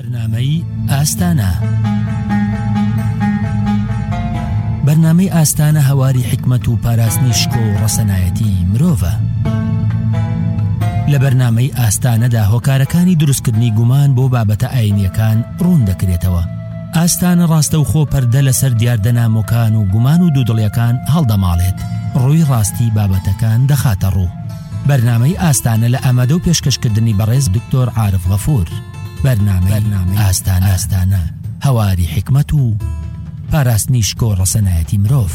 بەرنامەی ئاستانە. بەرنامەی ئاستانە هەواری حکمت و پاراستنی شکۆ و ڕەسەنایەتی مرۆڤە. لە بەرنامەی ئاستانەدا هۆکارەکانی دروستکردنی گومان بۆ بابەتە ئاینیەکان ڕوون دەکرێتەوە. ئاستانە ڕاستە و خۆ پەردە لەسەر دیاردەنامۆکان و گومان و دوودڵیەکان هەڵدەماڵێت، ڕووی ڕاستی بابەتەکان دەخاتە ڕوو. بەرنامەی ئاستانە لە ئامادە و پێشکەشکردنی بەڕێز دکتۆر عارف غەفور. بەرنامەی ئاستانە هەواری حکمت و پاراستنی شکۆ و ڕەسەنایەتی مرۆڤ.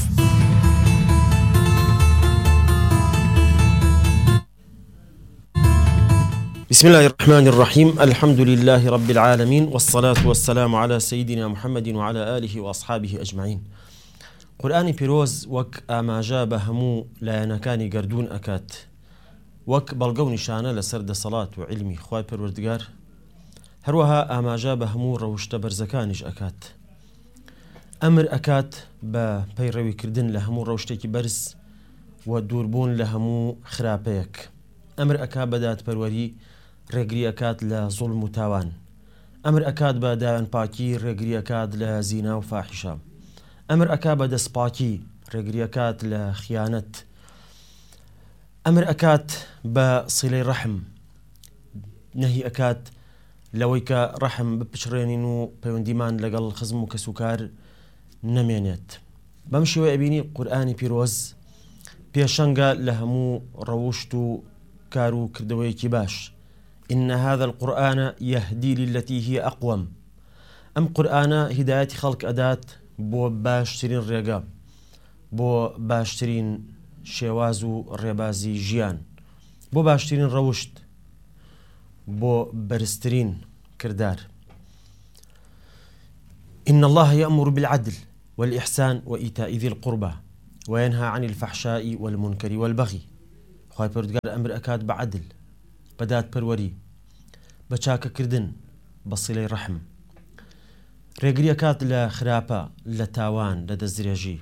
بسم الله الرحمن الرحيم. الحمد لله رب العالمين، والصلاة والسلام على سيدنا محمد وعلى آله وأصحابه أجمعين. قرآن پیروز وك آماجا بهمو لایەنەکانی گردون ئەکات، وەک بەڵگە و نیشانە لەسەر دەسەڵات و علمی خوای پەروەردگار، هەروەها ئاماژە بە هەموو ڕەوشتە بەرزەکانیش ئەکات. ئەمر ئەکات بە پەیڕەویکردن لە هەموو ڕەوشتێکی بەرز و دووربوون لە هەموو خراپەیەک. ئەمر ئەکات بە دادپەروەری، ڕێگری ئەکات لە زوڵم و تاوان. ئەمر ئەکات بە دایانپاکی، ڕێگری ئەکات لە زینا و فاحیشە. ئەمر ئەکات بە دەستپاکی، ڕێگری ئەکات لە خیانەت. ئەمر ئەکات بە سیلەی ڕەحم، نەهی ئەکات لەوەی کە ڕەحم بپچڕێنین و پەیوەندیمان لەگەڵ خزم و کەسوکار نەمێنێت. بەم شێوە ئەبینی قورئانی پیرۆز پێشەنگە لە هەموو ڕەوشت و کار و کردەوەیەکی باش. إن هذا القرآن يهدي للتي هي أقوم. أم قرآن هداية خلق أدات بو باشترين ڕێگە، بۆ باشترین شێواز و ڕێبازی ژیان، بۆ باشترین ڕەوشت، بۆ بەرزترین کردار. إن الله يأمر بالعدل والإحسان وإيتاء ذي القربى وينهى عن الفحشاء والمنكر والبغي. خوای پەروەردگار ئەمر ئەکات بە عەدل، بە دادپەروەری، بە چاکەکردن، بە سیلەی ڕەحم. ڕێگری ئەکات لە خراپە، لە تاوان، لە دەستدرێژی.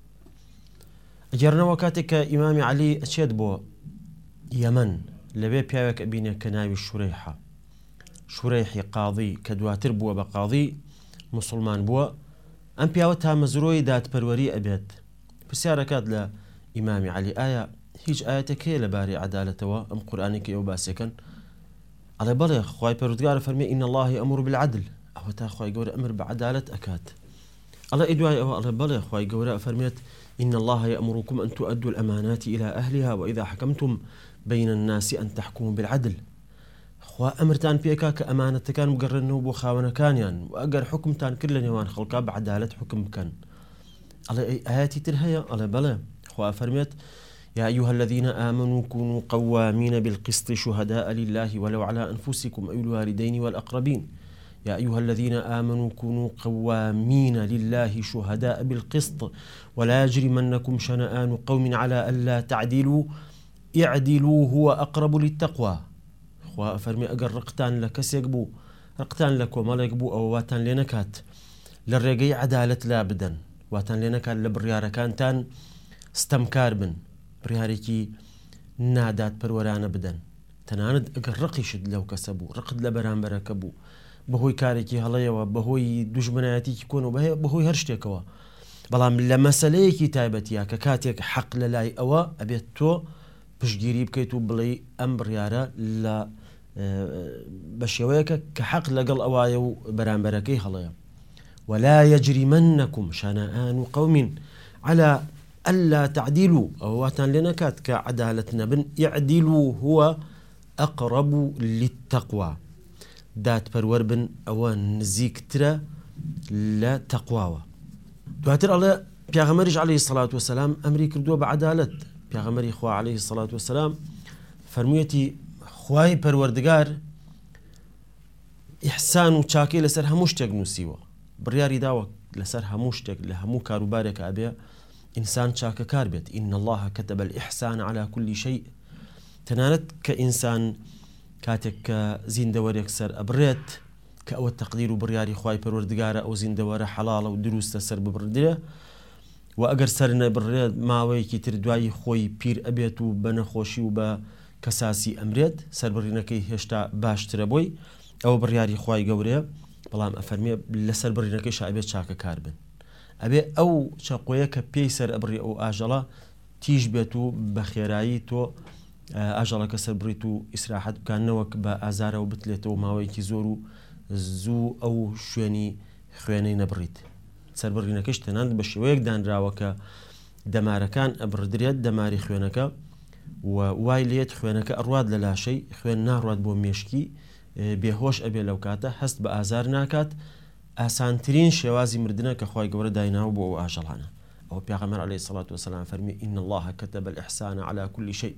ئەگەرنەوە کاتێک کە ئیمامی عەلی ئەچێت بۆ یەمەن، لەبێ پیاوێک ئەبینێت کە ناوی شوڕەیحە، شوڕەیحی قاضی کە دواتر بووە بە قاضی موسڵمان بووە. ئەم پیاوە تامەزرۆی دادپەروەری ئەبێت. پرسیارەکات لە ئیمامی عەلی، ئایا هیچ ئاەتێک هەیە لەبارەی عەدالەتەوە ئەم قورئانێکی ئێوە باسیەکەن؟ ئەڵێ بەڵێ، خوای پەروەردگار فەرمێ إن الله يأمر بالعدل. ئەوە تا خوای گەورە ئەمر بە عەدالەت ئەکات. ئەڵێ ئیدوای ئەوە، ئەڵێ بەڵێ، خوای گەورە فەرمێت إن الله يأمركم أن تؤدوا الأمانات إلى أهلها وإذا حكمتم بين الناس أن تحكموا بالعدل. خوا ئەمرتان پێکا کە ئەمانەتەکان بگەڕێنەوە بۆ خاوەنەکانیان، و ئەگەر حکمتان کرد لە نێوان خەڵکا بە عەدالەت حکم بکەن. ئەڵێ ئاياتی تر هەیە؟ ئەڵێ بەڵێ، خوا فەرمێت يا أيها الذين آمنوا كونوا قوامين بالقسط شهداء لله ولو على أنفسكم أو الوالدين والأقربين. يا أيها الذين آمنوا كونوا قوامين لله شهداء بالقسط ولا يجرمنكم شنآن قوم على ألا تعدلوا اعدلوا هو أقرب للتقوى. خوا فرمي أجر رقتان لكسيك بو، رقتان لكو مالك بو، أو واتان لنكات للرقي عدالة لابدا، واتان لنكات لبريارة كانتان استمكار بن برياريكي نادات پەروەرانە بدەن. تەنانەت ئەگەر ڕقیشت لەو کەسە بوو، ڕقت لە بەرامبەرەکە بوو، بەهۆی کارێکی هەڵەیەوە، بەهۆی دوژمنایەتێکی کۆن و بەهۆی هەر شتێکەوە، بەڵام لە مەسەلەیەکی تایبەتیە کە کاتێک حەق لە لای ئەوە ئەبێت تۆ پشتگیری بکەیت و بڵێ ئەم بڕیارە لە بە شێوەیەکە کە حەق لەگەڵ ئەوایە و بەرامبەرەکەی هەڵەیە. ولا يجرمنكم شنآن قوم على ألا تعدلوا، أو واتان لنكات كعدالة نبن، يعدلوا هو أقرب للتقوى. دات پەروەر بن ئەوە نزیکترە لە تەقواوە. دواتر ئەڵێ پیاغەمبەریش عەلەیهی سەڵات وەسەلام ئەمری کردووە بە عەدالەت. پیاغەمبەری خوا عەلەیهی سەڵات وەسەلام فەرموویەتی خوای پەروەردگار ئیحسان و چاکەی لەسەر هەموو شتێک نووسیوە، بڕیاری داوە لەسەر هەموو شتێک، لە هەموو کاروبارێک ئەبێ ئینسان چاکەکار بێت. إن الله كتب الإحسان على كل شيء. تەنانەت کە ئینسان کاتێک کە زیندەوەرێک سەر ئەبڕێت کە ئەوە تەقدیر و بڕیاری خوای پەروەردگارە، ئەو زیندەوەرە حەڵاڵە و دروستە سەر ببڕدرێ، و ئەگەر سەر نەبڕێت ماوەیەکی تر دوایی خۆی پیر ئەبێت و بە نەخۆشی و بە کەساسی ئەمرێت، سەربڕینەکەی هێشتا باشترە بۆی، ئەوە بڕیاری خوای گەورەیە. بەڵام ئەفەرمێ لەسەر بڕینەکەیش ئەبێت چاکە کار بن، ئەبێ ئەو چەقۆیە کە پێی سەر ئەبڕی ئەو ئاژەڵە تیژ بێت و بە خێرایی تۆ ئاژەڵەکە سەر بڕیت و ئیسراحەت بکانەوەک بە ئازارەوە بتلێتەوە ماوەیەکی زۆر و زوو ئەو خوێنەی نەبڕیت. سەربڕینەکەش تەنانەت بە شێوەیەک دانراوە کە دەمارەکان ئەبڕدرێت دەماری خوێنەکە و وای لێت خوێنەکە ئەڕوات لە لاشەی خوێن ناڕوات بۆ مێشکی بێهۆش ئەبێ لەو کاتە هەست بە ئازار ناکات. ئاسانترین شێوازی مردنە کە خی گەورە دایناو بۆ ئەو ئاژەڵانە. ئەو پێغەمبەر عەلەیهی سەڵات وسەلام فەرمی ئین الله كتب الإحسان على كل شيء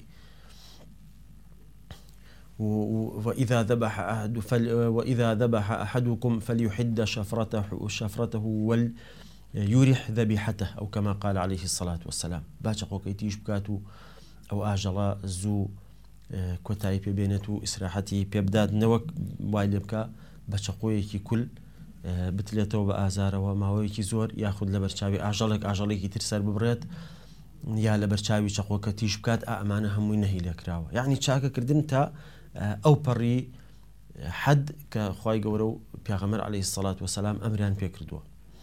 وإذا ذبح أحدكم فليحد شفرته وليرح ذبيحته أو كما قال عليه الصلاة والسلام. باچقۆ کەیتیش بکات و ئەو ئاژەڵە زوو کۆتایی پێبێنێت و ئیسراحەتی پێبدات نەوەک وای لێ بکە بە چەقۆیەکی کول بتلێتەوە بە ئازارەوە ماوەیەکی زۆر یاخود لە بەرچاوی ئاژەڵێکی تر سەر ببڕێت یا لە بەرچاوی چەقۆکە تیژ بکات ئەمانە هەمووی نەهی لێکراوە. یعنی چاکەکردن تا ئەو پەڕی حەد کە خی گەورە و پێغەمبەر عەلەیهی سەڵات وسەلام ئەمریان پێکردووە.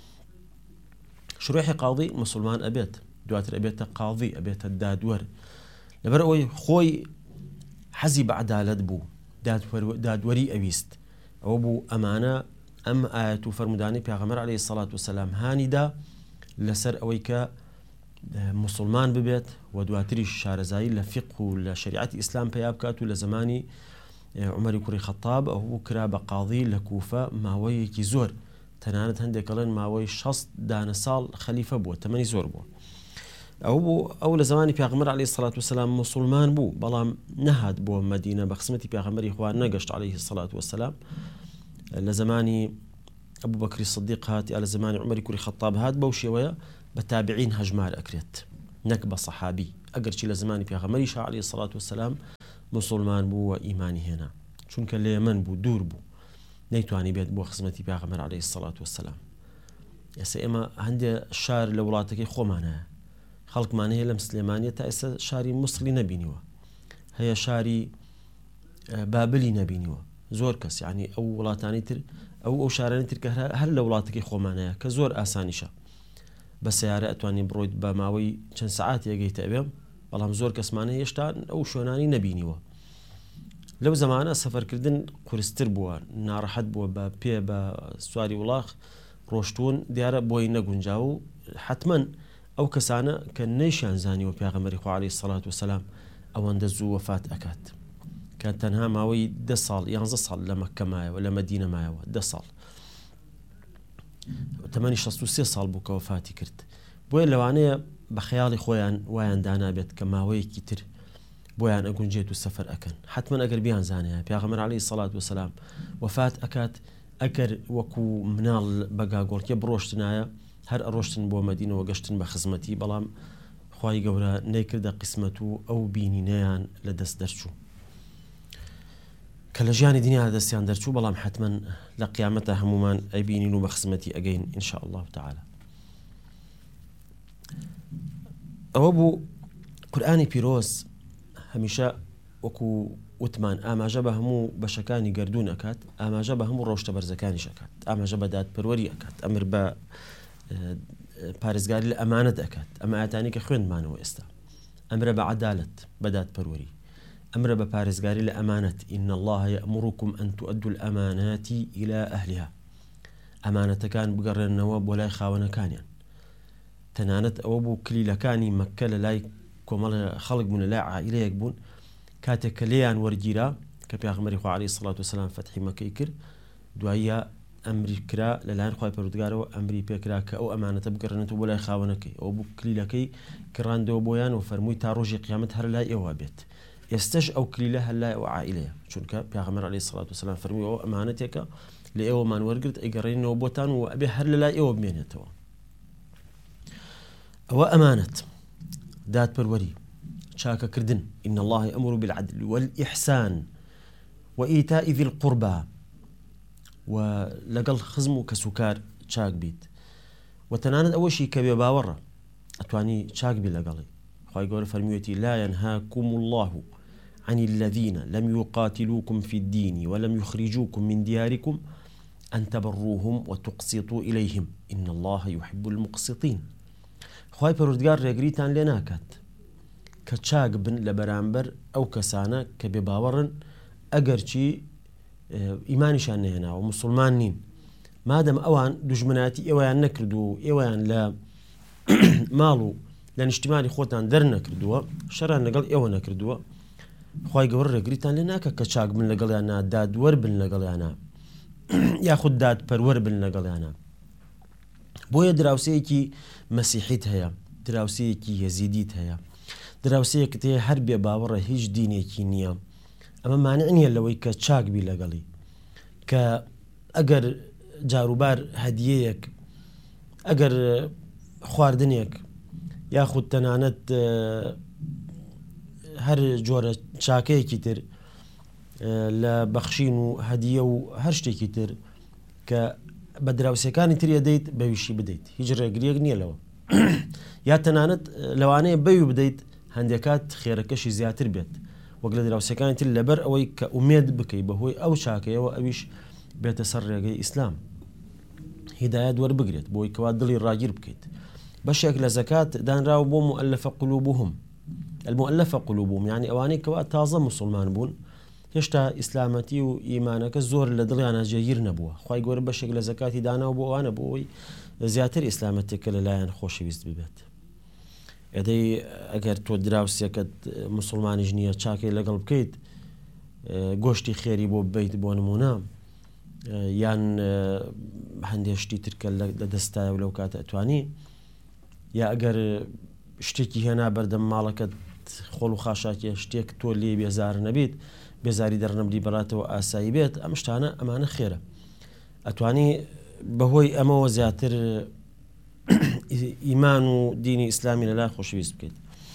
شروحی قاضی مسلمان ئەبێت، دواتر ئەبێتە قاضی، ئەبێتە دادوەر، لەبەر ئەوەی خۆی حەزی بە عەدالەت بوو، دادوەری ئەویست. ئەوە بوو ئەمانە ئەم ئایەت و فەرمودانی پێغەمبەر عەلەیهی سەڵات وسەلام هانیدا لەسەر ئەوەی کە مسلمان ببێت و دواتریش شارەزایی لە فقه و لە شریعەتی ئیسلام پێیا بکات و لە زمانی عومەری کوڕی خەتاب ئەو کرا بە قاضی لە کوفە ماوەیەکی زۆر، تەنانەت هەندێک دەڵێن ماوەی 60 دانە ساڵ خەلیفە بووە، تەمەنی زۆر بووە. ئەو لە زمانی پێغەمبەر عەلەیهی سەڵات وسەلام مسلمان بوو، بەڵام نەهات بۆ مەدینە بە خزمەتی پێغەمبەری خوا نەگەشت عەلەیهی سەڵات وسەلام. لە زمانی ئەبوو بەکری سدیق هات یا لە زمانی عومەری کوڕی خەتاب هات، بەو شێوەیە بە تابعین هەژمار ئەکرێت نەک بە سەحابی، ئەگەرچی لە زمانی پێغەمبەریش عەلەیهی سەڵات وسەلام مسلمان بوو و ئیمانی هێنا، چونکە لە یەمەن بوو، دوور بوو، نەیتوانی بێت بۆ خزمەتی پێغەمبەر عەلەیهی سەڵات وسەلام. ئێستا ئێمە هەندێ شار لە وڵاتەکەی خۆمانەیە، خەڵکمان هەیە لە مسلمانیە تا ئێستا شاری مووسڵی نەبینیوە، هەیە شاری بابلی نەبینیوە، زۆر کەس یعنی ئەو وڵاتانی تر ئەو شارانی تر کە هەر لە وڵاتەکەی خۆمانەیە کە زۆر ئاسانیشە، بە سەیارە ئەتوانی بڕۆیت بە ماوەی چەند سەعات یەگەیتە ئەبێم، بەڵام زۆر کەسمانە هێشتا ئەو شوێنانی نەبینیوە. لەو زمانە سەفەرکردن قورستر بووە، ناڕەحەت بووە بە سواری وڵاغ ڕۆشتون دیارە بۆی نەگونجا و حتمەن ئەو کەسانە کە نەیشیان زانیوە پێغەمبەری خوا عەلەیهی سەڵات وسەلام ئەوەندە زوو وەفات ئەکات، کە تەنها ماوەی 10 ساڵ 11 ساڵ لە مەککە مایەوە، لە مەدینە مایەوە 10 ساڵ، تەمەنی 63 ساڵ بوو کە وەفاتی کرد. بۆیە لەوانەیە بە خەیاڵی خۆیان وایان دانابێت کە ماوەیەکی تر بۆیان ئەگونجێت و سەفەر ئەکەن. حتمەن ئەگەر بیان زانایە پێغەمبەر عەلەیهی سەڵات وسەلام وەفات ئەکات، ئەگەر وەکو مناڵ بەگاگۆڕکێ بڕۆشتنایە هەر ئەڕۆشتن بۆ مەدینەوە گەشتن بە خزمەتی، بەڵام خی گەورە نەیکردە قسمەت و ئەو بینینەیان لە دەست دەرچوو کە لە ژیانی دنیا دەستیان دەرچوو، بەڵام حتمەن لە قیامەتە هەمومان ئەیبینین و بە خزمەتی ئەگەین ئینشاء الله تعالى. ئەوە بوو قورئانی پیرۆز هەمیشە وەکو وتمان ئاماژە بە هەموو بەشەکانی گەردوون ئەکات، ئاماژە بە هەموو ڕۆشتە بەرزەکانیش ئەکات، ئاماژە بە دادپەروەری ئەکات، ئەمر بە پارێزگاری لە ئەمانەت ئەکات، ئەمە ئاەتانی کە خوێندمانەوە ئێستا، ئەمرە بە عەدالەت بە دادپەروەری، ئەمرە بە پارێزگاری لە ئەمانەت، ئین الله یەأمرکم ئەن تؤدوا الأمانات إلى أهلها، ئەمانەتەکان بگەڕێنەوە بۆ لای خاوەنەکانیان. تەنانەت ئەوە بوو کلیلەکانی مەککە لە لای کۆمەڵە خەڵک بوون، لە لای عائیلەیەک بوون، کاتێک کە لێیان وەرگیرا کە پێغەمبەری خوا عەلەیهی سەڵات وسەلام فەتحی مەککەی کرد، دواییە ئەمری کرا لەلایەن خوای پەروەردگارەوە ئەمری پێکرا کە ئەو ئەمانەتە بگەڕێنێتەوە بۆ لای خاوەنەکەی. ئەوە بوو کلیلەکەی کڕاندەوە بۆیان و فەرمووی تا ڕۆژی قیامەت هەر لای ئێوە بێت. ئێستش ئەو کلیلە هەر لای ئەو عائیلەیە، چونکە پێغەمبەر عەلەیهی سەڵات وسەلام فەرمووی ئەوە ئەمانەتێکە لە ئێوەمان وەرگرت ئەیگەڕێنەوە بۆتان و ئەبێ هەر لە لای ئێوە بمێنێتەوە. ئەوە ئەمانەت، دادپەروەری، چاکەکردن. إن الله يأمر بالعدل والإحسان وإيتاء ذي القربى، ولەگەڵ خزم و کەسوکار چاک بیت، و تەنانەت ئەوەشی کە بێ باوەڕە ئەتوانی چاک بی لەگەڵی. خی گەورە فەرمیوێتی لا ينهاكم الله عن الذين لم يقاتلوكم في الدين ولم يخرجوكم من دياركم أن تبروهم وتقسطوا إليهم إن الله يحب المقسطين. خواهی پەروەردگار ڕێگریتان لێ ناکات کە چاک بن لە بەرامبەر ئەو کەسانە کە بێباوەڕن ئەگەرچی ئیمانیشان نهێناوە مسلمان نین، مادەم ئەوان دوژمناتی ئێوەیان نەکردو و ئێوەیان لە ماڵ و لە نیشتیمانی خۆتان دەرنەکردووە، شەران لەگەڵ ئێوە نەکردووە، خی گەورە ڕێگریتان لێ ناکە کە چاک بن لەگەڵیانە، دادوەر بن لەگەڵیانە، یاخود دادپەروەر بن لەگەڵیانە. بۆیە دراوسەیەکی مەسیحیت هەیە، دراوسەیەکی یەزیدیت هەیە، دراوسەیەکت هەیە هەر بێ باوەڕە هیچ دینێکی نییە. ئەمە مانع نییە لەوەی کە چاک بی لەگەڵی، کە ئەگەر جاروبار هەدیەیەک، ئەگەر خواردنێک یاخود تەنانەت هەر جۆرە چاکەیەکی تر لە بەخشین و هەدیە و هەر شتێکی تر کە بە دراوسەکانی تر دەیت بەویشی بدەیت، هیچ ڕێگریەک نییە لەوە. یا تەنانەت لەوانەیە بەوی بدەیت هەندێکات خێرەکەشی زیاتر بێت وەک لە دراوسەکانی تر، لەبەر ئەوەی کە ئومێد بکەیت بەهۆی ئەو چاکەیەوە ئەویش بێتە سەر ڕێگەی ئیسلام، هیدایەت وەربگرێت بۆی کەوا دڵی ڕاگیر بکەیت. بەشێک لە زەکات دانراو بۆ مؤلفە قلوبهم، المؤلفە قلوبهم یعنی ئەوانەی کەوا تازە مسلمان بوون، هێشتا ئیسلامەتی و ئیمانەکە زۆر لە دڵیانە جێگیر نەبووە. خی گەورە بەشێک لە زەکاتی داناو بۆ ئەوانە بۆەوەی زیاتر ئیسلامەتێکە لەلایەن خۆشەویست ببێت. ئەدەی ئەگەر تۆ دراوسێکت مسلمانیش نییە چاکەی لەگەڵ بکەیت، گۆشتی خێری بۆ ببیت بۆ نمونە، یان هەندێشتی ترکە لە دەستایە و لەو کاتە ئەتوانی، یا ئەگەر شتێکی هێنا بەردەم ماڵەکەت خۆڵ و خاشاکێ شتێک تۆ لێ بێزار نەبیت، بێزاری دەرنەبلی بەڵاتەوە ئاسایی بێت، ئەم شتانە ئەمانە خێرە، ئەتوانی بەهۆی ئەمەوە زیاتر ئیمان و دینی ئیسلامی لەلای خۆشەویست بکەیت.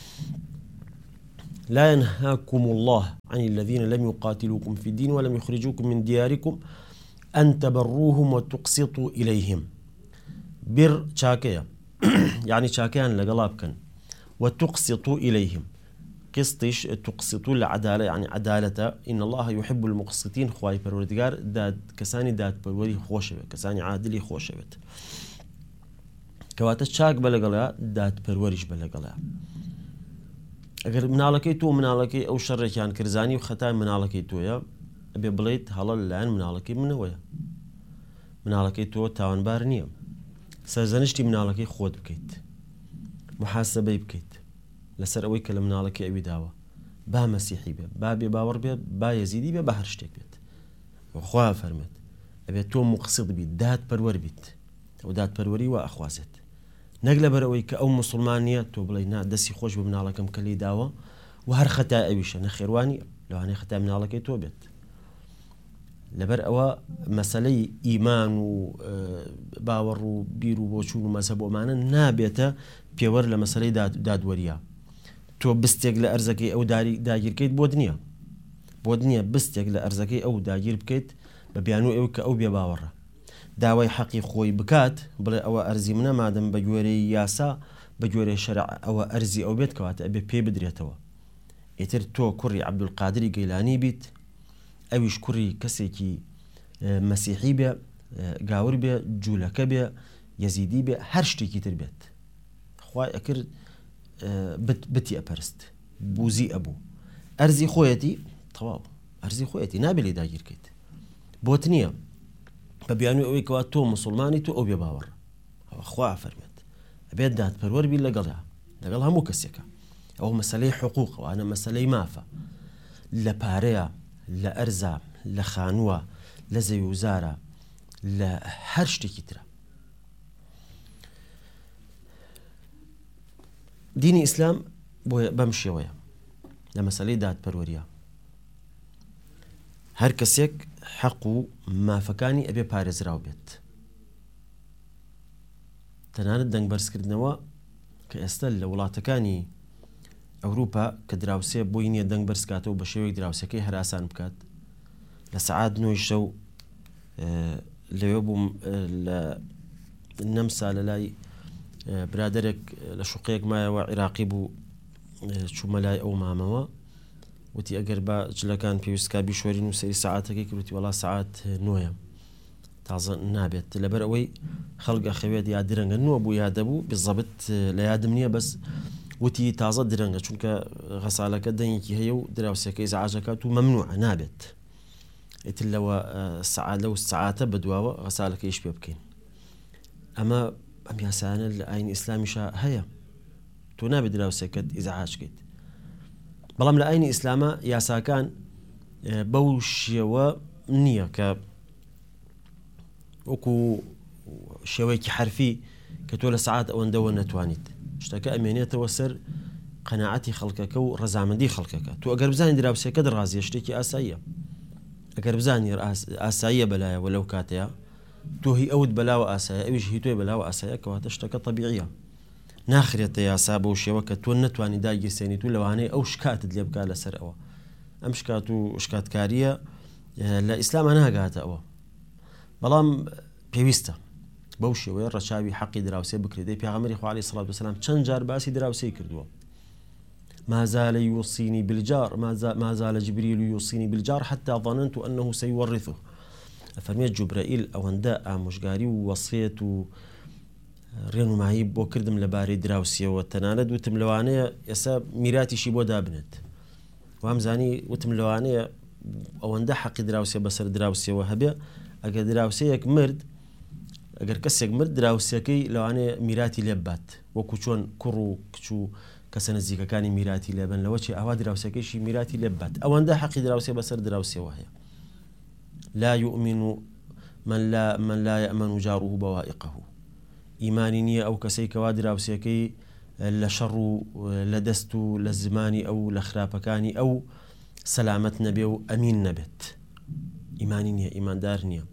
لا ينهاكم الله عن الذين لم يقاتلوكم في الدين ولم يخرجوكم من دياركم أن تبروهم وتقسطوا إليهم. بر چاكيا يعني چاكيان لقلابكن، وتقسطوا إليهم، قسطش تقسطوا العدالة يعني عدالة، إن الله يحب المقسطين. خواهي پروردگار داد كساني داد پروري خوشبه، كساني عادلي خوشبه، كواتا چاك بلقلها داد پروریش بلقلها. ئەگەر مناڵەکەی تۆ مناڵەکەی ئەو شەڕێکیان کرزانی و خەتای مناڵەکەی تۆیە، ئەبێ بڵێیت هەڵە لەلایەن مناڵەکەی منەوەیە، مناڵەکەی تۆ تاوانبار نییە، سەرزەنشتی مناڵەکەی خۆت بکەیت، محاسبەی بکەیت لەسەر ئەوەی کە لە مناڵەکەی ئەوی داوە، با مەسیحی بێ، با بێ باوەڕ بێ، با یەزیدی بێ، با هەر شتێک بێت، خوا فەرمێت ئەبێت تۆ مقسط بیت، داد پەروەر بیت، ئەو داد پەروەری وا ئەخوازێت، نەک لەبەرەوەی کە ئەو مسلمانیە تۆ بڵێ نا دەستی خۆش بە مناڵەکەم کە لی داوە و هەر خەتای ئەویشە، نەخێوانی لەوانەیە خەتای مناڵەکەی تۆ بێت. لەبەر ئەوە مەسەلەی ئیمان و باوەڕ و بیر و بۆچوون و مەزهەب ئەمانە نابێتە پێوەەر لە مەسەلەی دادوەریە. تۆ بستێک لە ئەرزەکەی ئەو داگیرکەیت بۆ نییە بستێک لە ئەرزەکەی ئەو داگیر بکەیت بە بیانوو ئەو کە ئەو بێ باوەڕە، داوای حەقی خۆی بکات، بڵێ ئەوە ئەرزی منە، مادەم بە گوێرەی یاسا بە گوێرەی شەرع ئەوە ئەرزی ئەو بێت، کەواتە ئەبێ پێ بدرێتەوە. ئیتر تۆ کوڕی عەبدولقادری گەیلانی بیت، ئەویش کوڕی کەسێکی مەسیحی بێ، گاور بێ، جوولەکە بێ، یەزیدی بێ، هەر شتێکی تر بێت، خوای ئەکرد بتی ئەپەرست، بوزی ئەبوو، ئەرزی خۆیەتی تەواو، ئەرزی خۆیەتی نابێ لێ داگیرکەیت، بۆت نییە بە بیانووی ئەوەی کەوا تۆ مسلمانی تۆ ئەو بێ باوەڕ. خوا فەرمێت ئەبێت دادپەروەر بی لەگەڵ هەموو کەسێکە. ئەو مەسەلەی حقوق، ئەوانە مەسەلەی مافە، لە پارەیە، لە ئەرزە، لە خانووە، لە زەوی وزارە، لە هەر شتێکی ترە. دینی ئیسلام بەم شێوەیە لە مەسەلەی دادپەروەریە، هەر کەسێک حەق و مافەکانی ئەبێ پارێزراو بێت. تەنانەت دەنگبەرزکردنەوە کە ئێستا لە وڵاتەکانی ئەوروپا کە دراوسێ بۆی نییە دەنگ بەرزکاتەوە بە شێوەیەک دراوسەکەی هەراسان بکات، لە سەعات 9 شەو لەوێ بووم لە نەمسا لە لای برادێک لە شوقەیەک مایەوە عێراقی بوو، چوومە لای ئەو مامەوە، وتی ئەگەر بە جلەکان پێویستکە بیشۆرین و سەری سەعاتەکەی کردوتی وەڵا سەعات 9ە، تازە نابێت لەبەر ئەوەی خەڵگە خەوێت یا درەنگە نووە بوو یا دەبوو بزەبت لە یادم نییە بەس وتی تازە درەنگە چونکە غەسالەکە دەنگێکی هەیە و دراوسەکەی زعاجەکات و مەمنوعە نابێت ئیتر لەوە لەو سعاتە بەدواوە غەسالەکەیش پێ بکەین ئەمە ئەم یاسانە لە ئاینی ئیسلامیشە هەیە تۆ نابێت دراوسەکەت ئیزعاجکەیت بەڵام لە ئاینی ئیسلامە یاساکان بەو شێوە نییە کە وەکو شێوەیەکی حرفی کە تۆ لە سعات ئەوەندەوە نەتوانیت شتەکە ئەمێنێتەوە سەر قەناعەتی خەڵکەکە و ڕەزامەندی خەڵکەکە تۆ ئەگەر بزانانی دراوسەکەت ڕازیە شتێکی ئاساییە ئەگەر بزانانی ئاساییە بەلایەوە لەو کاتەیە تۆ هی ئەوت بەلاوە ئاسایە ئەویش هی تۆی بەلاوە ئاسایە کەواتە شتەکە طەبیعیە ناخرێتە یاسا بەو شێوە کە تۆ نەتوانی داگیرسێنیت و لەوانەیە ئەو شکاتت لێ بکات لەسەر ئەوە ئەم شکات و شکاتکاریە لە ئیسلامە ناگاتە ئەوە بەڵام پێویستە بەو شێوەیە ڕەچاوی حەقی دراوسێ بکرێت پێغەمبەری خوا عەلەیهی سەڵات وسەلام چەند جار باسی دراوسەی کردووە ما زال يوصيني بالجار ما زال جبريل يوصيني بالجار حتى ظننت أنه سيورثه فەرمێت جوبرائیل ئەوەندە ئامۆژگاری و وەسیەت و ڕێنمایی بۆ کردم لەبارەی دراوسیەوە تەنانەت وتم لەوانەیە ئێستا میراتیشی بۆ دابنێت وامزانی وتم لەوانەیە ئەوەندە حەقی دراوسێ بەسەر دراوسیەوە هەبێ ئەگەر دراوسەیەک مرد ئەگەر کەسێک مرد دراوسەکەی لەوانەیە میراتی لێ بات وەکو چۆن کوڕ و کچ و کەسە نزیکەکانی میراتی لێبن لەوە چی ئاوا دراوسەکەیشی میراتی لێ بات ئەوەندە حەقی دراوسێ بەسەر دراوسیەوە هەیە لا يؤمن من لا يأمن جاره بوائقه ئیمانی نییە ئەو کەسەی کەوا دراوسەکەی لە شەڕ و لە دەست و لە زمانی ئەو لە خراپەکانی ئەو سەلامەت نەبێ و ئەمین نەبێت ئیمانی نییە ئیماندار نییە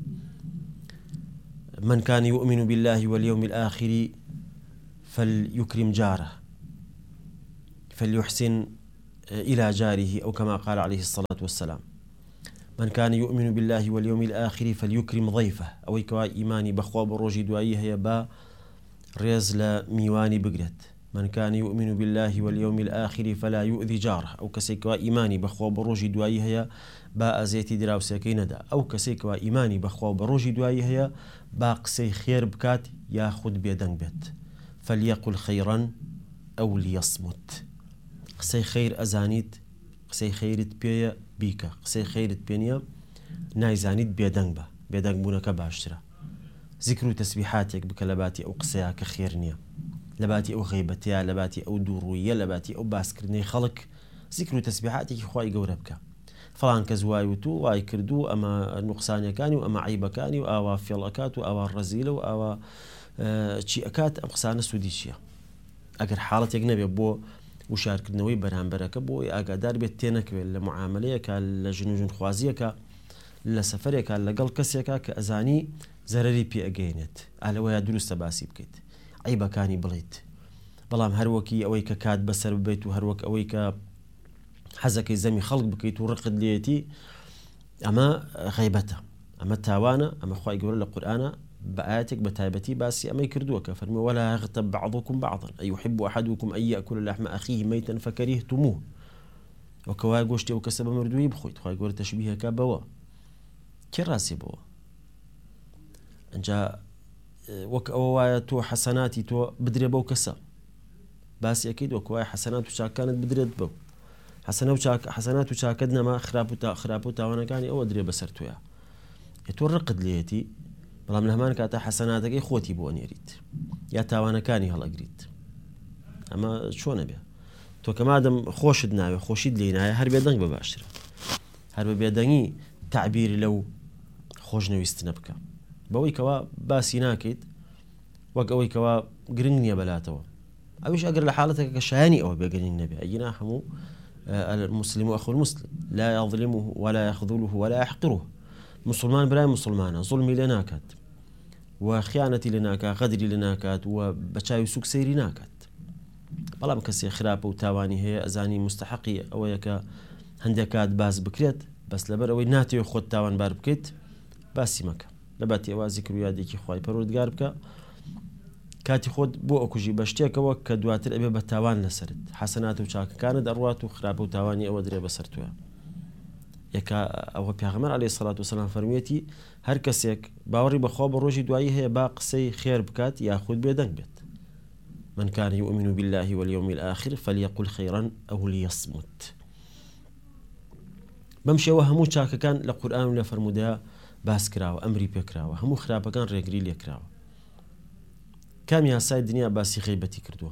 من كان يؤمن بالله واليوم الآخر فليكرم جاره فليحسن إلى جاره أو كما قال عليه الصلاة والسلام من كان يؤمن بالله واليوم الآخر فليكرم ضيفه أو كوا إيماني بخوا بروجي دوائي هي با ريز لا ميواني بقرت من كان يؤمن بالله واليوم الآخر فلا يؤذي جاره أو كسيكوا إيماني بخوا بروجي دوائي هي با أزيتي دراوسيكي ندا أو كسيكوا إيماني بخوا بروجي دوائي هي با قسي خير بكات ياخد بيدن بيت فليقل خيرا أو ليصمت قسي خير أزانيت قسەی خەیرت پێیە بیکە قسەی خەیرت پێ نییە نایزانیت بێدەنگ بە بێدەنگ بوونەکە باشترە زیکر و تەسبیحاتێک بکە لە باتی ئەو قسەیە کە خێر نییە لە باتی ئەو غیبەتەیە لە باتی ئەو دووڕوویە لە باتی ئەو باسکردنەی خەڵک زیکر و تەسبیحاتێکی خوای گەورە بکە فڵان کەس وای وتو وای کردو ئەمە نوقسانیەکانی و ئەمە عیبەکانی و ئاوا فێڵەکات و ئاوا ڕەزیلە و ئاوا چی ئەکات ئەم قسانە سوودی چییە ئەگەر حاڵەتێک نەبێ بۆ وشارکردنەوەی بەرامبەرەکە بۆی ئاگادار بێت تێنەکەوێت لە معاملەیەکە لە ژن و ژنخوازیەکە لە سەفەرێکە لەگەڵ کەسێکە کە ئەزانی زەرەری پێ ئەگەێنێت ئالەوەیە دروستە باسی بکەیت عیبەکانی بڵێیت بەڵام هەروەکی ئەوەی کە کات بەسەر ببیت و هەروەک ئەوەی کە حەزەکەی زەمی خەڵک بکەیت و ڕقت لێتی ئەمە غیبەتە ئەمە تاوانە ئەمە خوای گەورە لە قورئانە بآياتك بتايبتي باسي أما يكردوك فرمي ولا يغتب بعضكم بعضا أي يحب أحدكم أن يأكل لحم أخيه ميتا فكرهتموه وكواي قوشتي وكسب مردوي بخويت خواي قول تشبيه كابوا كراسي بوا أنجا وكواي تو حسناتي تو بدري بو كسا باسي أكيد وكواي حسنات وشاك كانت بدري بو حسنات وشاكدنا ما خرابوتا وانا كاني أو أدري بسرتويا يتورقد ليتي بەڵام لە هەمان کاتە حەسەناتەکەی خۆتی بۆ نێریت یا تاوانەکانی هەڵەگریت ئەمە چۆنە بێ تۆ کە مادەم خۆشت ناوێ خۆشیت لێ نایە هەر بێدەنگ بە باشترە هەر بە بێدەنگی تعبیری لەو خۆشنەویستنە بکە بەوەی کەوا باسی ناکەیت وەک ئەوەی کەوا گرنگ نییە بەلاتەوە ئەویش ئەگەر لە حاڵەتێکە کە شایانی ئەوە بێگرنگ نەبێ ئەگینا هەموو المسلم أخو المسلم لا يظلمه ولا يخذله ولا يحقره مسلمان براي مسلمانة ظلمي لناكات وخيانتي لناكات غدري لناكات وبچاوي سوق سيري ناكات بەڵام کەسێ خراپە و تاوانی هەیە ئەزانی مستحقی ئەوەیە کە هەندێکات باس بکرێت بەس لەبەر ئەوەی ناتێ خۆت تاوانبار بکەیت باسی مەکە لەباتی ئەوە زیکر و یادێکی خوای پەروەردگار بکە کاتی خۆت بۆ ئەکوژی بە شتێکەوە کە دواتر ئەبێ بە تاوان لەسرت حەسەنات و چاکەکانت ئەڕوات و خراپە و تاوانی ئەوە درێ بەسەر توە ئەوە پیاغەمبەر عەلەیهی سەڵات وسەلام فەرموویەتی هەر کەسێک باوەڕی بەخوا بە ڕۆژی دوایی هەیە با قسەی خێر بکات یاخود بێدەنگ بێت. من كان يؤمن بالله واليوم الآخر فليقل خيرا أو ليصمت. بمشەوە هەموو چاکەکان لە قورئان و لە فەرموودەیە باس کراوە، ئەمری پێکراوە، هەموو خراپەکان ڕێگری لێکراوە. کامی یاسای دنیا باسی غیبەتی کردووە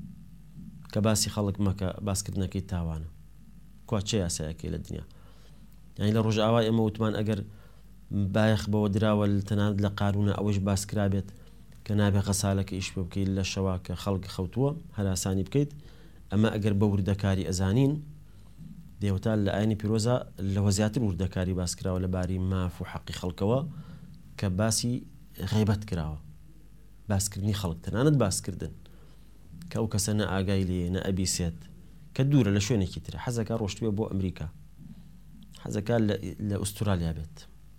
کە باسی خەڵک مەکە باسکردنەکەی تاوانە. کوا چه یاسایەکەی لە دنیا؟ یعنی لە ڕۆژ ئاوای ئەمە وتمان ئەگەر بایەخ بەوە دراوە تەنانەت لە قارونە ئەوەش باس کرابێت کە نابێ غەسالەکە ئیش پێ بکەیت لە شەوا کە خەڵک خەوتووە هەراسانی بکەیت. ئەمە ئەگەر بە وردەکاری ئەزانین دێوەتا لە ئاینی پیرۆزە لەوە زیاتر وردەکاری باس کراوە لەباری ماف و حەقی خەڵکەوە کە باسی غیبەت کراوە، باسکردنی خەڵک، تەنانەت باسکردن کە ئەو کەسە نە ئاگای لێ نە ئەبیسێت کە دوورە لە شوێنێکی ترە، حەزەکە ڕۆشتوێ بۆ ئەمریکا، حەزەکە لە ئوسترالیا بێت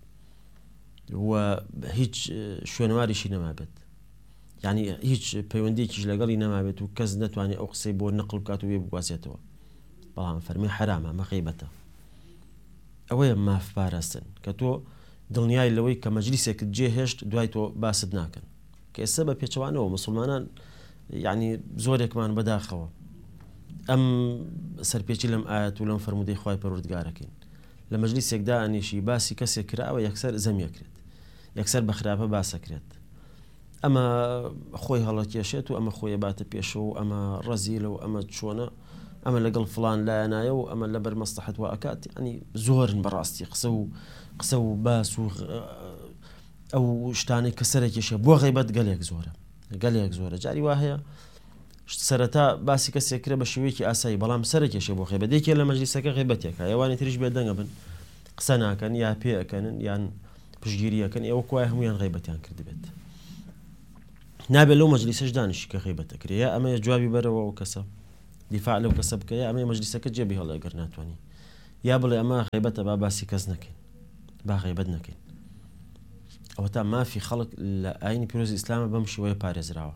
و هیچ شوێنواریشی نەما بێت، یعنی هیچ پەیوەندیەکیش لەگەڵی نەما بێت و کەس نەتوانێت ئەو قسەی بۆ نەقڵ بکات و بێ بگوازێتەوە. بەڵام فەرمی حرامە، مە غیبەتە. ئەوەیە ماف پاراستن کە تۆ دڵنیای لەوەی کە مەجلیسێکت جێهێشت دوای تۆ باست ناکەن، کە ئێستا بە پێچەوانەوە مسلمانان یعنی زۆرێکمان بەداخەوە ئەم سەرپێچی لەم ئاەت و لەم فەرموودەی خوای پەروەردگارەکەین. لە مەجلیسێکدا ئەنیشی باسی کەسێک کراوە یەکسەر زەمیەکرێت، یەکسەر بە خراپە باسەکرێت، ئەمە خۆی هەڵەکێشێت و ئەمە خۆی باتە پێشەوە و ئەمە ڕەزیلە و ئەمە چۆنە، ئەمە لەگەڵ فڵان لایەنایە و ئەمە لەبەر مەسلحەت وا ئەکات. ینی زۆرن بەڕاستی قسە و باس و ئەو شتانەی کە سەرێکێشێ بۆ غیبەت گەلێک زۆرە. جاری وا هەیە سەرەتا باسی کەسێک کرێ بە شێوەیەکی ئاسایی، بەڵام سەرێکێشێ بۆ غیبەت، یەکێ لە مەجلیسەکە غیبەتێکە، ئەوانی تریش بێدەنگە بن قسە ناکەن یا پێ ئەکەنن یان پشگیریەکەن، ئێوە کوای هەمویان غیبەتیان کردبێت. نابێت لەو مەجلیسەش دانیشی کە غیبەت ئەکرێ، یا ئەمە جوابی بەرەوە ئەو کەسە دیفاع لەو کەسە بکە، یا ئەمە مەجلیسەکە جێبی هەڵە ئەگەر ناتوانانی، یا بڵێ ئەمە غیبەتە با باسی کەس نەکەین، با غیبەت نەکەین. ئەوە تا مافی خەڵک لە ئاینی پیرۆزی ئیسلامە بەم شێوەیە پارێزراوە.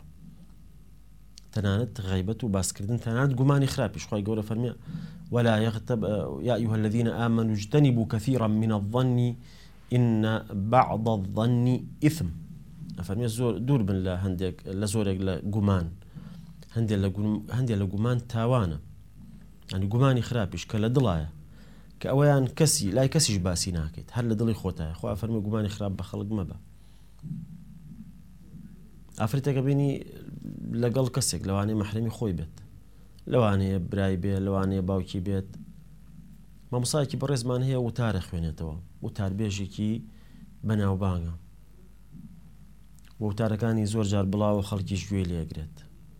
تەنانەت غیبەت و باسکردن تەنانەت گومانی خراپیش. خوای گەورە فەرمیە ولا يغتب يا أيها الذين آمنوا اجتنبوا كثيرا من الظن إن بعض الظن إثم. فەرمیە زۆر دوور بن لە هەندێک لە زۆرێک لە گومان، هەندێک لە گومان تاوانە، ینی گومانی خراپیش کە لە دڵایە کە ئەوەیان کەسی لای کەسیش باسی ناکەیت، هەر لە دڵی خۆتایە. خوا فەرمی گومانی خراپ بە خەڵک مەبە. ئافرەتێکە بینی لەگەڵ کەسێک لەوانەیە مەحرەمی خۆی بێت، لەوانەیە برای بێت، لەوانەیە باوکی بێت، مامۆسایەکی بەڕێزمان هەیە وتارە خوێنێتەوە، وتاربێژێکی بەناوبانگە، وتارەکانی زۆر جار بڵاو خەڵکیش گوێ لێگرێت.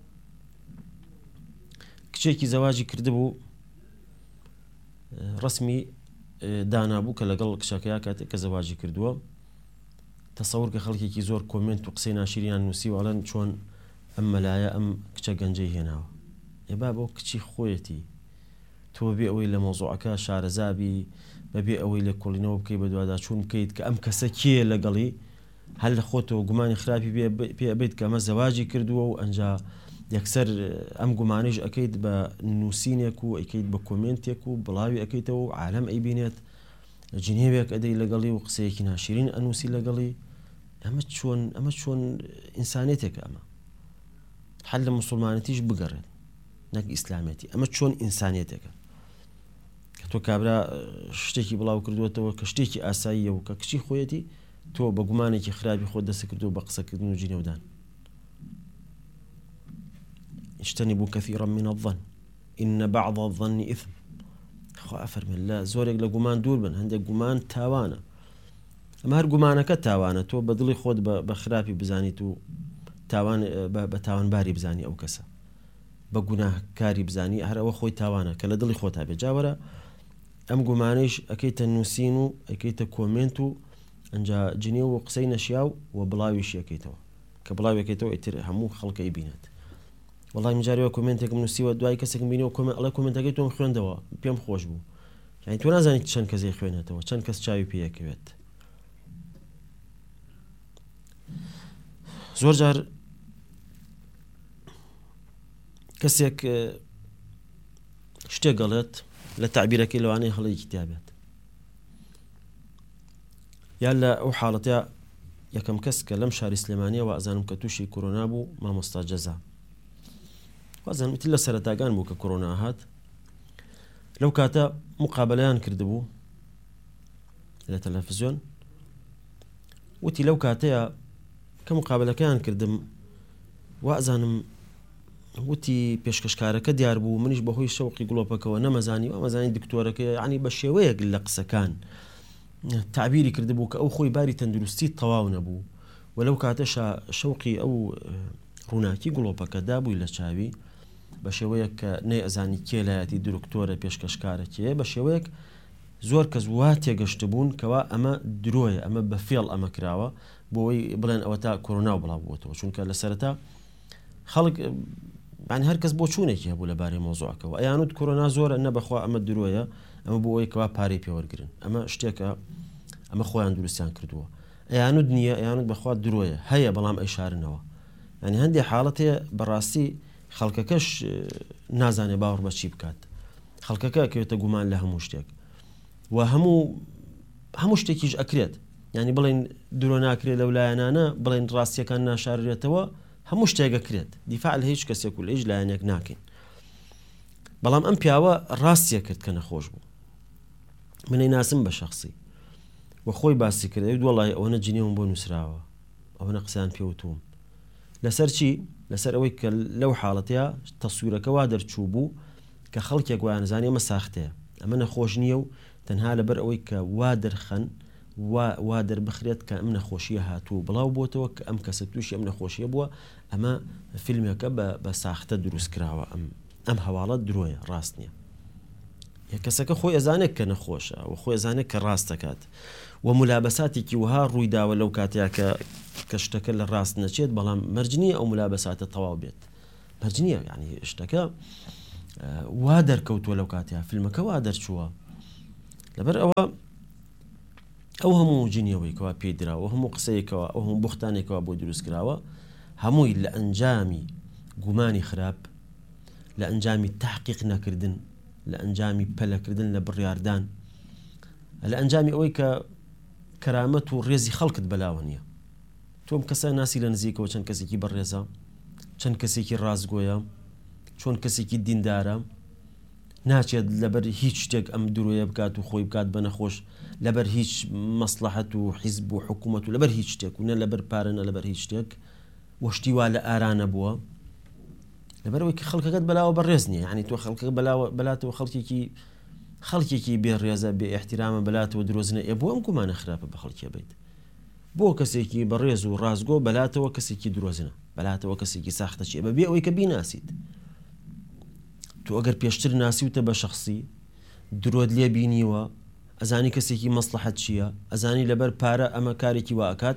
کچێکی زەواجی کردبوو، ڕسمی دانابوو کە لەگەڵ کچەکەیا کاتێک کە زەواجی کردووە، تەسەور کە خەڵکێکی زۆر کۆمنت و قسەی ناشرینیان نووسی و ئەڵێن چۆن ئەم مەلایە ئەم کچە گەنجەی هێناوە. ئێبا بۆ کچی خۆیەتی تۆ بێ ئەوەی لە مۆزوعەکە شارەزابی، بەبێ ئەوەی لە کۆڵینەوە بکەی بە دووادا چوون بکەیت کە ئەم کەسە کێ لەگەڵی، هەر لە خۆتەوە گومانی خراپی پێ ئەبێت کە ئەمە زەواجی کردووە و ئەنجا یەکسەر ئەم گومانیش ئەەکەیت بە نووسینێک و ئەیکەیت بە کۆمنتێک و بڵاوی ئەەکەیتەوە و عالەم ئەیبینێت جنێوێک ئەدەی لەگەڵی و قسەیەکی ناشرین ئەنووسی لەگەڵی. ئەمە چۆن ئینسانێتێکە؟ ئەمە حل لە مسلمانەتیش بگەڕێت نەک ئیسلامێتی. ئەمە چۆن ئینسانێتێکە کە تۆ کابرا شتێکی بڵاو کردوێتەوە کە شتێکی ئاساییە و کە کچی خۆیەتی تۆ بە گومانێکی خراپی خۆت دەست کردو بە قسەکردن و جینێودان. اجتنبوا كثيرا من الظن إن بعض الظن إثم. خوا فەرمێ لە زۆرێک لە گومان دوور بن، هەندێک گومان تاوانە، ئەمە هەر گومانەکە تاوانە، تۆ بە دڵی خۆت بە خراپی بزانیت و بە تاوانباری بزانی ئەو کەسە، بە گوناهکاری بزانی، هەر ئەوە خۆی تاوانە کە لە دڵی خۆتا بێت. جاوەرە ئەم گومانەیش ئەەکەیتە نووسین و ئەەکەیتە کۆمنت و ئەنجا جنێ و قسەی نەشیاو و بڵاویشی ئەەکەیتەوە کە بڵاوێکێتەوە ئیتر هەموو خەڵکەی بینێت. وەڵای مجارەوە کۆمنتێکم نووسیوە دوای کەسێکم بینەوە ئەڵێ کۆمنتەکەی تۆم خوێندەوە پێم خۆش بوو. یعنی تۆ نازانیت چەند کەسێ خوێنێتەوە، چەند کەس چاوی پێیەکەوێت. زۆر جار کەسێک شتێک گەڵێت لە تعبیرەکەی لەوانەیە هەڵەیەکی تیا بێت، یان لە ئەو حاڵەتە یەکەم کەس کە لەم شاری سلێمانیەوە ئەزانم کە تووشی کۆرۆنا بوو مامۆستا جەزا وازانوتی لە سەرەتاگان بوو کە کۆرۆنا هات لەو کاتە مقابلەیان کردبوو لە تەلەڤیزیۆن وتی لەو کاتەیە کە مقابلەکەیان کردم وازانم وتی پێشکەشکارەکە دیار بوو منیش بەهۆی شەوقی گڵۆپەکەەوە نەمەزانی وەمەزانی دکتۆرەکە ینی بە شێوەیەک لە قسەکان تعبیری کردبوو کە ئەو خۆی باری تەندروستی تەواو نەبوو و لەو کاتە شەوقی ئەو ڕووناکی گڵۆپەکەدا بووی لە چاوی بە شێوەیەک کە نەیەزانی کێلایەتی دکتۆرە پێشکەشکارەکێ بە شێوەیەک زۆر کەس وا تێگەشت بوون کەوا ئەمە درۆیە ئەمە بە فێڵ ئەمە کراوە بۆی بڵێن ئەوە تا کۆرۆنا بڵاو بووەوە چونکە لە سەرەتا خەڵک يعني هەر کەس بۆ چوونێکی هەبوو لەبارەی مۆزوعەکەەوە ئەیانوت کۆرۆنا زۆرە نەبەخوا ئەمە درۆیە ئەمە بۆ ئەوەی کەوا پارەی پێوەرگرن ئەمە شتێکە ئەمە خۆیان دروستیان کردووە ئەیانوت نییە ئەیانوت بەخوا درۆیە هەیە بەڵام ئەیشارنەوە ینی هەندێک حاڵەت هەیە بەڕاستی خەڵکەکەش نازانێ باوەڕ بە چی بکات خەڵکەکە کەوێتە گومان لە هەموو شتێک و هەموو شتێکیش ئەکرێت ینی بڵێن درۆ ناکرێت لەو لایەنانە بڵێن ڕاستیەکان ناشارێتەوە هەموو شتێکەکرێت دیفاع لە هیچ کەسێک و لە هیچ لایەنێک ناکەین بەڵام ئەم پیاوە ڕاستیە کرد کە نەخۆش بوو منەی ناسم بە شخصی و خۆی باسی کرد وەڵای ئەوەنە جنێوم بۆ نووسراوە ئەوەنە قسەیان پێوتوم لەسەر چی لەسەر ئەوەی کە لەو حاڵەتەیە تەسویرەکە وا دەرچوو بوو کە خەڵکێک وایانزانانی ئەمە ساختەیە ئەمە نەخۆش نییە و تەنها لەبەر ئەوەی کە وا دەرخەن وا دەربخرێت کە ئەم نەخۆشیە هاتوو بڵاو بۆتەوە کە ئەم کەسە تووشی ئەم نەخۆشیە بووە ئەمە فیلمێکە بە ساختە دروست کراوە ئەم هەواڵەت درۆیە ڕاست نییە کەسەکە خۆی ئەزانێت کە نەخۆشە و خۆی ئەزانێت کە ڕاستەکات و مولابەساتێکی وها ڕوویداوە لەو کاتەیە کە شتەکە لە ڕاست نەچێت بەڵام مەرجنیە ئەو مولابەساتە تەواو بێت مەرجنیە یعنی شتەکە وا دەرکەوتووە لەو کاتەیە فیلمەکە وا دەرچووە لەبەر ئەو هەموو جنیەوەی کەوا پێی دراوە هەموو قسەیەکەوە ئەو هەموو بوختانێکەوە بۆ دروست کراوە هەمووی لە ئەنجامی گومانی خراپ لە ئەنجامی تحقیق نەکردن لە ئەنجامی پەلەکردن لە بڕیاردان لە ئەنجامی ئەوەی کە کەرامەت و ڕێزی خەڵکت بەلاوە نییە تۆم کەسە ناسی لە نزیکەوە چەند کەسێکی بەڕێزە چەند کەسێکی ڕازگۆیە چۆن کەسێکی دیندارە ناچێت لەبەر هیچ شتێک ئەم درۆیە بکات و خۆی بکات بە نەخۆش لەبەر هیچ مەسلحەت و حیزب و حکوومەت و لەبەر هیچ شتێک و نە لەبەر پارە نە لەبەر هیچ شتێک وەشتی وا لە ئارانە بووە لەبەرەوەی کە خەڵکەکەت بەلاوە بەڕێز نییە ینی تۆ خەڵکە بەلاتەوە خەڵکێکی بێ ڕێزە بێ ئێحتیرامە بەلاتەوە درۆزنە بۆ ئەم گومانە خراپە بە خەڵکیە بیت بۆ کەسێکی بەڕێز و ڕازگۆ بەلاتەوە کەسێکی درۆزنە بەلاتەوە کەسێکی ساختە چیە بەبێ ئەوەی کە بیناسیت تو ئەگەر پێشتر ناسیوتە بە شخصی درۆت لێ بینیوە ئەزانی کەسێکی مەسلحەت چییە ئەزانی لەبەر پارە ئەمە کارێکی واکات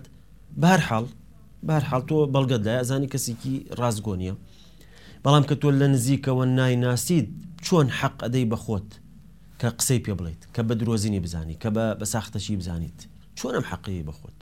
بەهەرحاڵ تۆ بەڵگەت لای ئەزانی کەسێکی ڕازگۆ نییە بەڵام کە تۆ لە نزیکەوە نایناسید چۆن حەق ئەدەی بەخۆت کە قسەی پێ بڵێیت کە بە درۆزینی بزانی کە بە ساختەشی بزانیت چۆن ئەم حەقی بەخۆت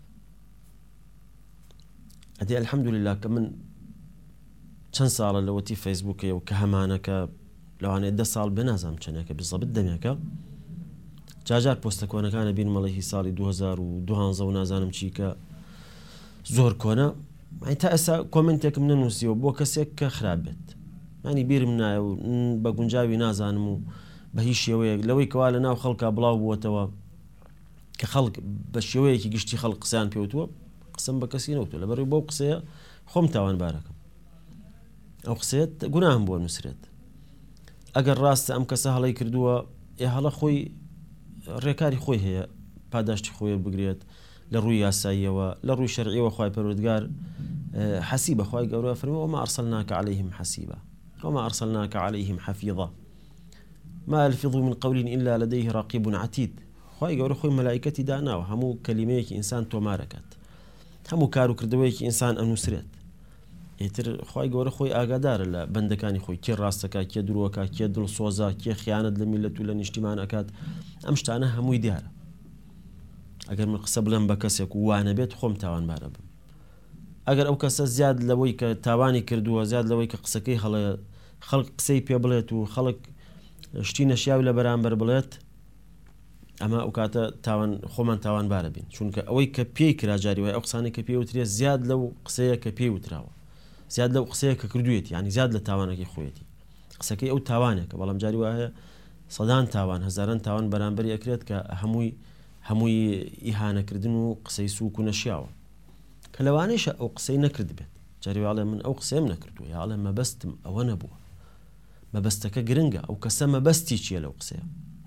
ئەدێ الحەمدولله کە من چەند ساڵە لەوەتی فەیسبووکە و کە هەمانەکە لەوانەیە 10 ساڵ بێ نازام چەندێکە بزەبت دەمێکە جاجار پۆستە کۆنەکانە بین مەڵی ساڵی 2012 و نازانم چی کە زۆر کۆنە تا ئێستا کۆمنتێکم نەنووسیەوە بۆ کەسێک کە خراپ بێت ینی بیرم نایە و بە گونجاوی نازانم و بە هیچ شێوەیەک لەوەی کەوا لە ناو خەڵکا بڵاو بووەتەوە کە خەڵک بە شێوەیەکی گشتی خەڵک قسەیان پێوتووە قسم بە کەسی نەوتوە لەبەرەوەی بۆ قسەیە خۆم تاوانبارەکەم ئەو قسەیەت گوناهم بۆ نووسرێت ئەگەر ڕاستە ئەم کەسە هەڵەی کردووە هەڵە خۆی ڕێکاری خۆی هەیە پاداشتی خۆی بگرێت لە ڕووی یاساییەوە لە ڕووی شەرعیەوە خوای پەروەردگار حەسیبە خوای گەورە فەرمووە وما أرسلناك عليهم حسيبا وما أرسلناك عليهم حفيظا ما يلفظ من قول إلا لديه رقيب عتيد خوای گەورە خۆی مەلایکەتی داناوە هەموو کەلیمەیەکی ئینسان تۆمارەکات هەموو کار و کردەوەیەکی ئینسان ئەنووسرێت ئیتر خوای گەورە خۆی ئاگادارە لە بەندەکانی خۆی کێ ڕاستەکە کێ درۆکە کێ دڵسۆزە کێ خیانەت لە میلەت و لە نیشتیمان ئەکات ئەم شتانە هەمووی دیارە ئەگەر من قسە بڵێم بە کەسێک و وانە بێت خۆم تاوانبارە بم ئەگەر ئەو کەسە زیاد لەوەی کە تاوانی کردووە زیاد لەوەی کە قسەکەی هەڵەیە خەڵک قسەی پێ بڵێت و خەڵک شتی نەشیاوی لە بەرامبەر بڵێت ئەمە ئەو کاتە تاوان خۆمان تاوانبارە بین چونکە ئەوەی کە پێی کراجاری وای ئەو قسانەی کە پێوترێ زیاد لەو قسەیە کە پێی وتراوە زیاد لەو قسەیە کە کردوێتی ینی زیاد لە تاوانەکەی خۆیەتی قسەکەی ئەو تاوانێکە بەڵام جاری وایە سەدان تاوان هەزاران تاوان بەرامبەری ئەکرێت کە هەمووی ئیهانەکردن و قسەی سووک و نەشیاوە کە لەوانەیە ئەو قسەی نەکرد بێت جاری واڵێ من ئەو قسەم نەکردووە یاڵێ مەبەستم ئەوە نەبووە مەبەستەکە گرنگە ئەو کەسە مەبەستی چییە لەو قسەیە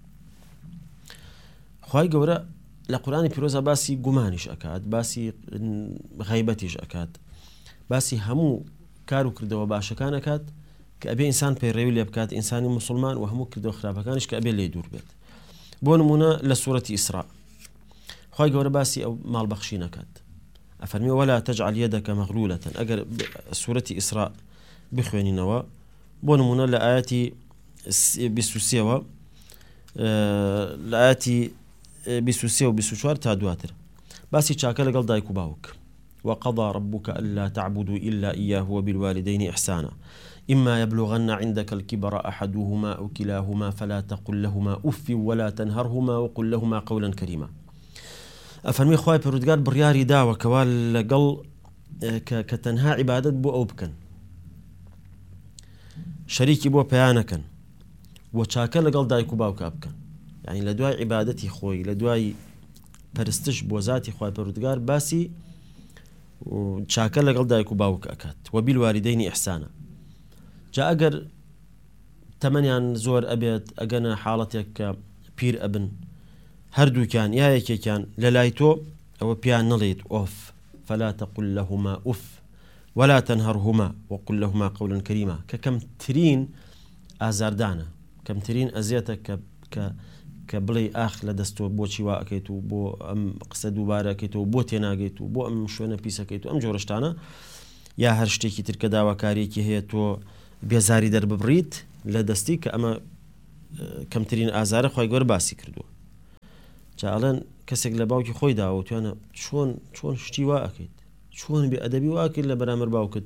خوای گەورە لە قورآنی پیرۆزە باسی گومانیش ئەکات باسی غەیبەتیش ئەکات باسی هەموو کار و کردەوە باشەکان ئەکات کە ئەبێ ئینسان پەیڕێوی لێ بکات ئینسانی مسلمان و هەموو کردەوە خراپەکانیش کە ئەبێ لێ دوور بێت بۆ نمونە لە سوورەتی ئیسراء خوای گەورە باسی ئەو ماڵبەخشی نەکات ئەفەرمی ولا تجعل يدك مغلولة ئەگەر سوورەتی ئیسراء بخوێنینەوە بۆ نمونە لە ئاەتی 23ەوە لە ئاەتی 23 و 24 تا دواتر باسی چاکە لەگەڵ دایک و باوک وقضى ربك ألا تعبدوا إلا إياه وبالوالدين إحسانا إما يبلغن عندك الكبر أحدهما أو كلاهما فلا تقل لهما أف ولا تنهرهما وقل لهما قولا كريما أفرمي خواهي پروردگار بڕیاری داوە کەوا لەگەڵ کە تەنها عیبادەت بۆ ئەو بکەن شەریکی بۆ پەیانەکەن و چاکە لەگەڵ دایک و باوکە بکەن یعنی لە دوای عیبادەتی خۆی لە دوای پەرستش بۆ ذاتی خواهی پروردگار باسی چاکە لەگەڵ دایک و باوک ئەکات و بالوالدین ئیحسانا جا ئەگەر تەمەنیان زۆر ئەبێت ئەگەنە حاڵەتێک کە پیر ئەبن هەردووکیان یا یەکێکیان لە لای تۆ ئەوە پیان نڵێت ئۆف فلا تقل لهما ئوف ولا تنهرهما وقل لهما قولا كريما کە کەمترین ئازاردانە کەمترین ئەزیەتە کە بڵێ ئاخ لە دەستۆ بۆچی وا ئەەکەیت و بۆ ئەم قسە دووبارە ئەکەیتەوە بۆ تێناگەیت و بۆ ئەم شوێنە پیسەکەیت و ئەم جۆرەشتانە یا هەر شتێکی ترکە داواکاریەکی هەیە تۆ بێزاری دەرببڕیت لە دەستی کە ئەمە کەمترین ئازارە خوای گەورە باسی کردووە جاڵەن کەسێک لە باوکی خۆی داوە توانە چۆن شتی وا ئەکەیت چۆن بێ ئەدەبی واکرد لە بەرامبەر باوکت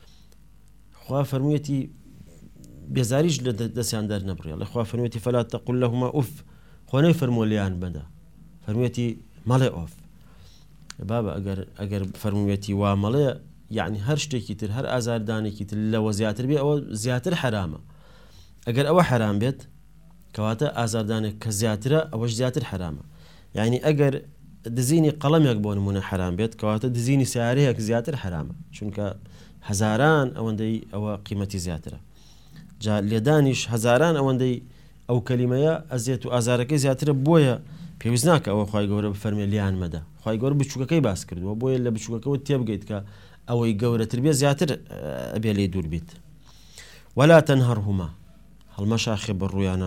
خوا فەرموویەتی بێزاریش لە دەستیان دەرنەبڕێ لە خوا فەرموویەتی فلا تقل لهما ئوف خۆ نەیفەرمووە لیان بەدە فەرموویەتی مەڵێ ئۆف بابە ئەگەر فەرموویەتی وا مەڵێ یعنی هەر شتێکی تر هەر ئازاردانێکی تر لەوە زیاتر بێ ئەوە زیاتر حرامە ئەگەر ئەوە حرام بێت کەواتە ئازاردانێک کە زیاترە ئەوەش زیاتر حرامە یعنی ئەگەر دزینی قەڵەمێک بۆ نمونە حرام بێت کەواتە دزینی سیارەیەک زیاتر حرامە چونکە هەزاران ئەوەندەی ئەوە قیمەتی زیاترە جا لێدانیش هەزاران ئەوەندەی ئەو کەلیمەیە ئەزیێت و ئازارەکەی زیاترە بۆیە پێویست ناکە ئەوە خوای گەورە بفەرمێ لیان مەدە خوای گەورە بچووکەکەی باس کردووە بۆیە لە بچووکەکەەوە تێبگەیت کە ئەوەی گەورەتر بێ زیاتر ئەبێ لێ دوور بیت ولا تنهرهما هەڵمەشاخێ بە ڕوویانە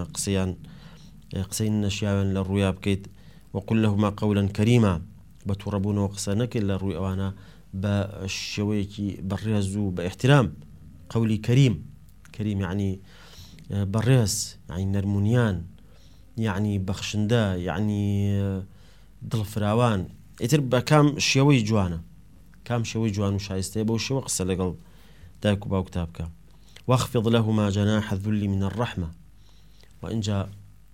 قسەی نەشیاوێن لە ڕوویا بکەیت وقل لهما قولا كريما بتوڕەبوونەوە قسە نەکەیت لە ڕووی ئەوانە بە شێوەیەکی بەڕێز و بە احترام قولی كريم يعني بەڕێز يعني نەرمونیان يعني بەخشندە يعني دڵفراوان ئیتر بە کام شێوەی جوانە کام شێوەی جوان و شایستەیە بەو شێوە قسە لەگەڵ دایک و باوک بکە واخفض لهما جناح الذل من الرحمة وإنجا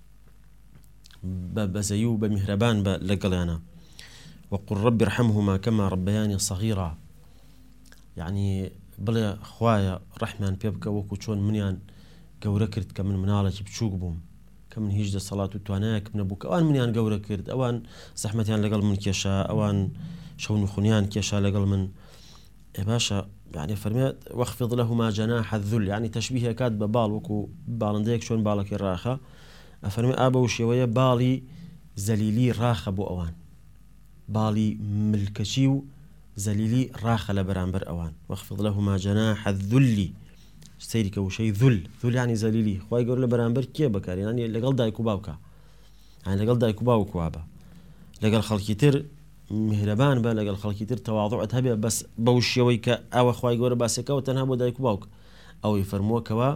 بزيو بمهربان لقليانا وقل رب ارحمهما كما ربياني صغيرا يعني بلا خوايا رحمن بيبكى وكو چون منيان قورا كرد كمن منالك بچوك بوم كمن هيج الصلاة وتواناك من ابوك اوان منيان قورا كرد اوان زحمتيان لقل من كيشا اوان شون خنيان كيشا لقل من باشا يعني فرميت واخفض لهما جناح الذل يعني تشبيه كاد ببال وكو بالنديك شون بالك الراخة أفرمي أبو شوية بالي زليلي راخة بو أوان بالي ملكشيو زليلي راخة لبرامبر أوان واخفض لهما جناح الذل سيرك وشي ذل يعني زليلي خواهي يقول لبرامبر كي بكار يعني لقل دايكو باوكا يعني لقل دايكو باوكو أبا لقل خلقيتر مهربان با لقل خلقيتر تواضعت هبه بس بوشيوي كا أو خواهي يقول باسكا وتنها بو دايكو باوك أو يفرموه كوا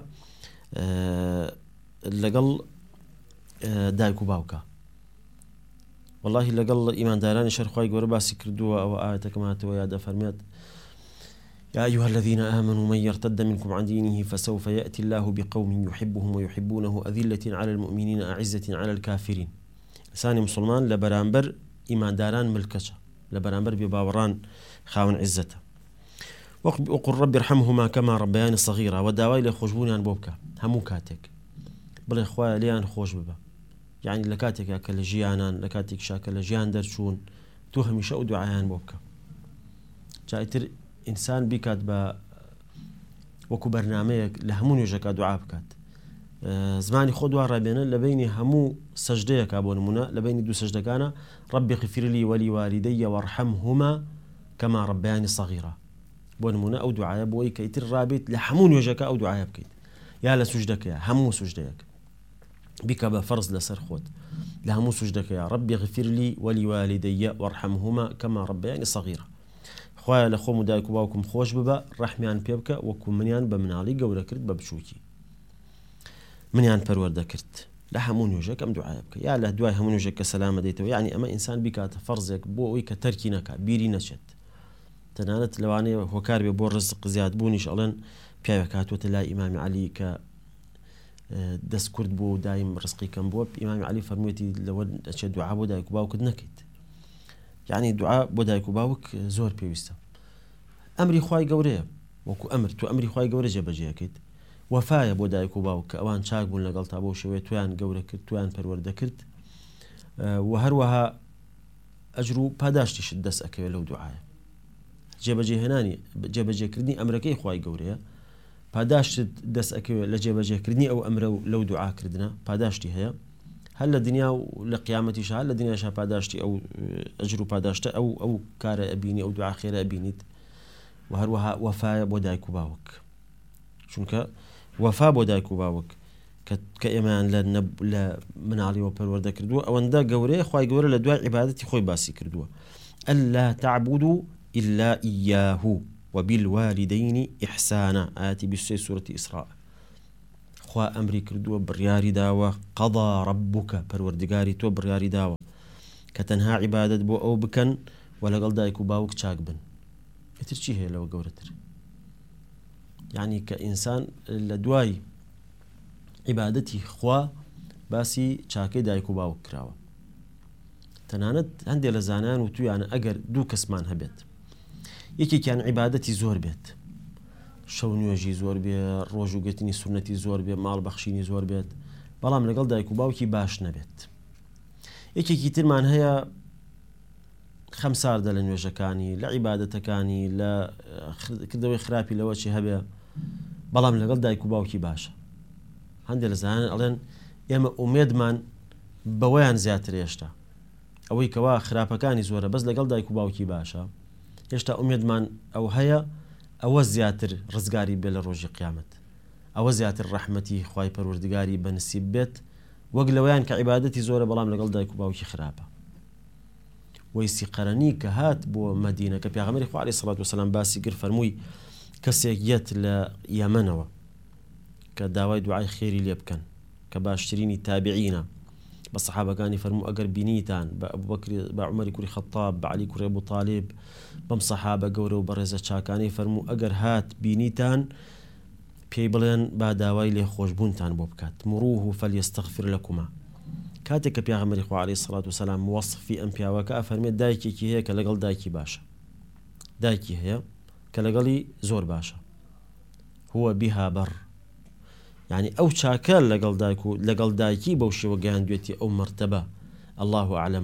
لقل دایک و باوکە والله لەگەڵ ئیماندارانی شەرخوای گەورە باسی کردووە ئەوە ئاەتەکەماتەوە یادە فەرمێت يا أيها الذين آمنوا من يرتد منكم عن دينه فسوف يأتي الله بقوم يحبهم ويحبونه أذلة على المؤمنين أعزة على الكافرين ئینسانی مسلمان لە بەرامبەر ئیمانداران ملکەچە، لە بەرامبەر بێباوەڕان خاوەن عیزەتە. وەقل رب ارحمهما كما ربياني صغيرا، وداوای لێ خۆشبوونیان بۆ بکە هەموو کاتێک، بڵێ خوایە لیان خۆش ببە. یعنی لە کاتێکا کە لە ژیانان، لە کاتێکشا کە لە ژیان دەرچوون، تۆ هەمیشە ئەو دوعایان بۆ بکە. جایتر ئینسان بیکات بە وەکو بەرنامەیەک لە هەموو نوێژەکە دوعا بکات. زمانی خۆ دوا ڕابێنە لە بینی هەموو سەجدەیەکا بۆ نمونە، لە بینی دوو سەجدەکانە ربي اغفر لي ولوالدي وارحمهما كما ربياني صغيرا. بۆ نمونە ئەو دوعایە بۆی کە ئیتر ڕابێت لە هەموو نوێژەکە ئەو دوعایە بکەیت، یا لە سوژدەکەیە هەموو سوژدەیەک بیکە بە فەرز لەسەر خۆت لە هەموو سوژدەکەیە ربي اغفر لي ولوالدي وارحمهما كما ربياني صغيرا. خوایە لە خۆم و دایک و باوکم خۆش ببە، ڕەحمیان پێ بکە وەکو منیان بە مناڵی گەورە کرد، بە بچووکی منیان پەروەردە کرد. لە هەموو نوێژێک ئەم دوعایە بکە، یا لە دوای هەموو نوێژێک کە سەلامە دەیتەوە. یعنی ئەمە ئینسان بیکاتە فەرزێک بۆ ئەوی کە تەرکی نەکات، بیری نەچێت. تەنانەت لەوانەیە هۆکار بێ بۆ ڕزق زیاد بوونیش ئەڵێن پیاوێک هاتووەتە لای ئیمامی عەلی کە دەست کورد بوو و دایم ڕزقی کەم بووە. ئیمامی عەلی فەرموویەتی لەوە ئەچێت دوعا بۆ دایک و باوکت نەکەیت. یعنی دوعا بۆ دایک و باوک زۆر پێویستە. ئەمری خوای گەورەیە، وەکو ئەمر تۆ ئەمری خوای گەورە جێبەجێەکەیت. وەفایە بۆ دایک و باوک کە ئەوان چاک بوون لەگەڵ تا بۆ شێوەیە تۆیان گەورە کرد، تۆیان پەروەردە کرد، و هەروەها ئەجر و پاداشتیشت دەست ئەکەوێت لەو دوعایە. جێبەجێکردنی ئەمرەکەی خوای گەورەیە، پاداشتت دەست ئەکەوێت لە جێبەجێکردنی ئەو ئەمرە و لەو دوعاکردنە، پاداشتی هەیە. هەر لە دنیا و لە قیامەتیش، هەر لە دنیاشا پاداشتی ئەو ئەجر و پاداشتە ئەو کارە ئەبینی، ئەو دوعا خێرە ئەبینیت. و هەروەها وەفایە بۆ دایک و باوک، چونکە وەفا بۆ دایک و باوک کە ئێمەیان لە مناڵیەوە پەروەردە کردووە، ئەوەندە گەورەیە خوای گەورە لە دوای عیبادەتی خۆی باسی کردووە. ئەللا تعبدوا إلا إياه وبالوالدين إحسانا، آياتي بسي سورة إسراء. خوا أمري كردووە بڕیاری داوە، قەضا ربك پەروەردگاری تۆ بڕیاری داوە کە تەنها عیبادەت بۆ ئەو بکەن و لەگەڵ دایک و باوک چاک بن. ئیتر چی هەیە لەوە گەورەتر؟ یعنی کە ئینسان لە دوای عیبادەتی خوا باسی چاکەی دایک و باوک کراوە. تەنانەت هەندێک لە زانایان و تویانە ئەگەر دوو کەسمان هەبێت، یەکێکیان عیبادەتی زۆر بێت، شەو نوێژی زۆر بێ، ڕۆژ و گرتنی سونەتی زۆر بێ، ماڵ بەخشینی زۆر بێت، بەڵام لەگەڵ دایک و باوکی باش نەبێت. یەکێکی ترمان هەیە خەمساردە لە نوێژەکانی، لە عیبادەتەکانی، لە کردەوەی خراپی لەوە چی هەبێ، بەڵام لەگەڵ دایک و باوکی باشە. هەندێک لە زانایان ئەڵێن ئێمە ئومێدمان بەوەیان زیاتر هێشتا، ئەوەی کەوا خراپەکانی زۆرە بەس لەگەڵ دایک و باوکی باشە، هێشتا ئومێدمان ئەو هەیە ئەوە زیاتر ڕزگاری بێ لە ڕۆژی قیامەت، ئەوە زیاتر ڕەحمەتی خوای پەروەردگاری بەنسیب بێت، وەک لەوەیان کە عیبادەتی زۆرە بەڵام لەگەڵ دایک و باوکی خراپە. وەیسی قەرەنی کە هات بۆ مەدینە کە پێغەمبەری خوا عەلەیهی سەڵات وسەلام باسی کرد، فەرمووی کەسێک یەت لە یەمەنەوە کە داوای دوعای خێری لێ بکەن کە باشترینی تابعینە، بە سەحابەکانی فەرموو ئەگەر بینیتان بە ئەبوبەکر، بە عومەری کوڕی خەتاب، بە عەلی کوڕی ئەبوو طالب، بەم سەحابە گەورە و بەڕێزە چاکانی فەرموو ئەگەر هات بینیتان پێی بڵێن با داوای لێ خۆشبوونتان بۆ بکات، مروه فەلیەستەغفر لەکوما. کاتێک کە پێغەمبەری خوا عەلەیهی سەڵات وسەلام وەصفی ئەم پیاوەکە ئەفەرمێت دایکێکی هەیە کە لەگەڵ دایکی باشە، دایکی هەیە کە لەگەڵی زۆر باشە، هو بها بەڕ، یعنی ئەو چاکە لەگەڵ دایکی بەو شێوە گەیاندوێتی ئەو مەرتەبە، الله ئەعلەم،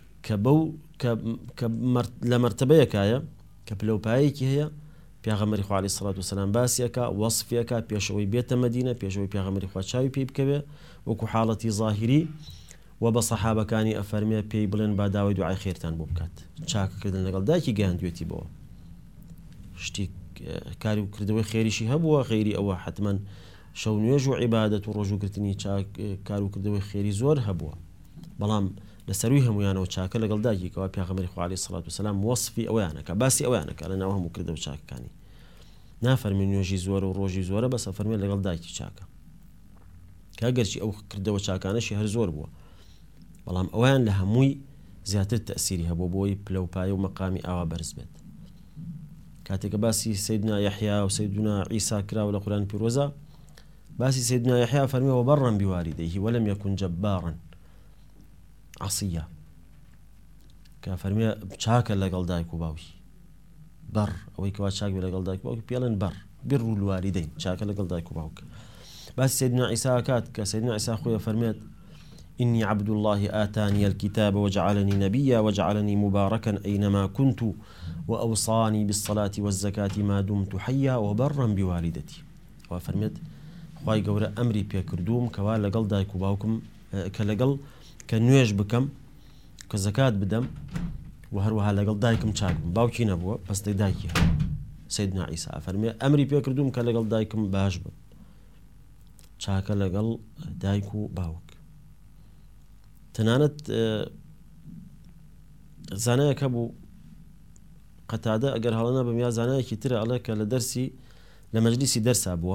کە لە مەرتەبەیەکایە کە پلەپایەکی هەیە. پێغەمبەری خوا عەلەیهی سەڵات وسەلام باسیەکە، وەصفیەکە پێشەوەی بێتە مەدینە، پێشەوەی پێغەمبەری خوا چاوی پێی بکەوێ وەکو حاڵەتی ظاهری، و بە سەحابەکانی ئەفەرمێ پێی بڵێن با داوای دوعای خێرتان بۆ بکات. چاکەکردن لەگەڵ دایکی گەیاندوێتی بەوە شتی کاری و کردەوەی خێریشی هەبووە، غەیری ئەوە حتمەن شەو نوێژ و عیبادەت و ڕۆژ و گرتنی کار و کردەوەی خێری زۆر هەبووە، بەڵام لەسەروی هەمویانەوە چاکە لەگەڵ دایکیکەوە پێغەمبەری خوا عەلەیهی سەڵات وسەلام وەصفی ئەوەیانەکە، باسی ئەوەیانەکە لە ناو هەموو کردەوە چاکەکانی. نافەرمی نوێژی زۆرە و ڕۆژی زۆرە، بەس ئەفەرمێ لەگەڵ دایکی چاکە، کە ئەگەرچی ئەو کردەوە چاکانەشی هەر زۆر بووە، بەڵام ئەویان لە هەمووی زیاتر تەئسیری هەبوو بۆی پلەپایە و مەقامی ئاوا بەرز بێت. کاتێکە باسی سەیدنا یەحیا و سەیدنا عیسا کراوە لە قورئانی پیرۆزە، باسی سەیدنا یەحیا فەرمێ وەبەڕەن بیوالیدەیه وەلەم یەکون جەبارن، عەسیە کە فەرمێ چاکە لەگەڵ دایک و باوکی بەڕ ئەوەی کەوا چاک بێ لەگەڵ دایک و باوکی پێڵێن بەڕ بر الوالیدەین چاکە لەگەڵ دایک و باوک باسی سەیدنا عیسا کات کە سەیدنا عیسا خۆیە فەرمێت إني عبد الله آتاني الكتاب وجعلني نبيا وجعلني مباركا أينما كنت وأوصاني بالصلاة والزكاة ما دمت حيا وبرا بوالدتي وفرمت خواي قورا أمري بيكردوم كوا لقل دايكو باوكم كلقل كنويج بكم كزكاة بدم وهروها لقل دايكم شاكم باوكي نبوة بس دايكي سيدنا عيسى فرمي أمري بيكردوم كلقل دايكم باجب شاكا لقل دايكو باوك تنانت زانایەک هەبوو قەتادە ئەگەر هەڵەنا بەم یا زانایەکی ترە ئەڵێ کە لە دەرسی لە مەجلیسی دەرسا بووە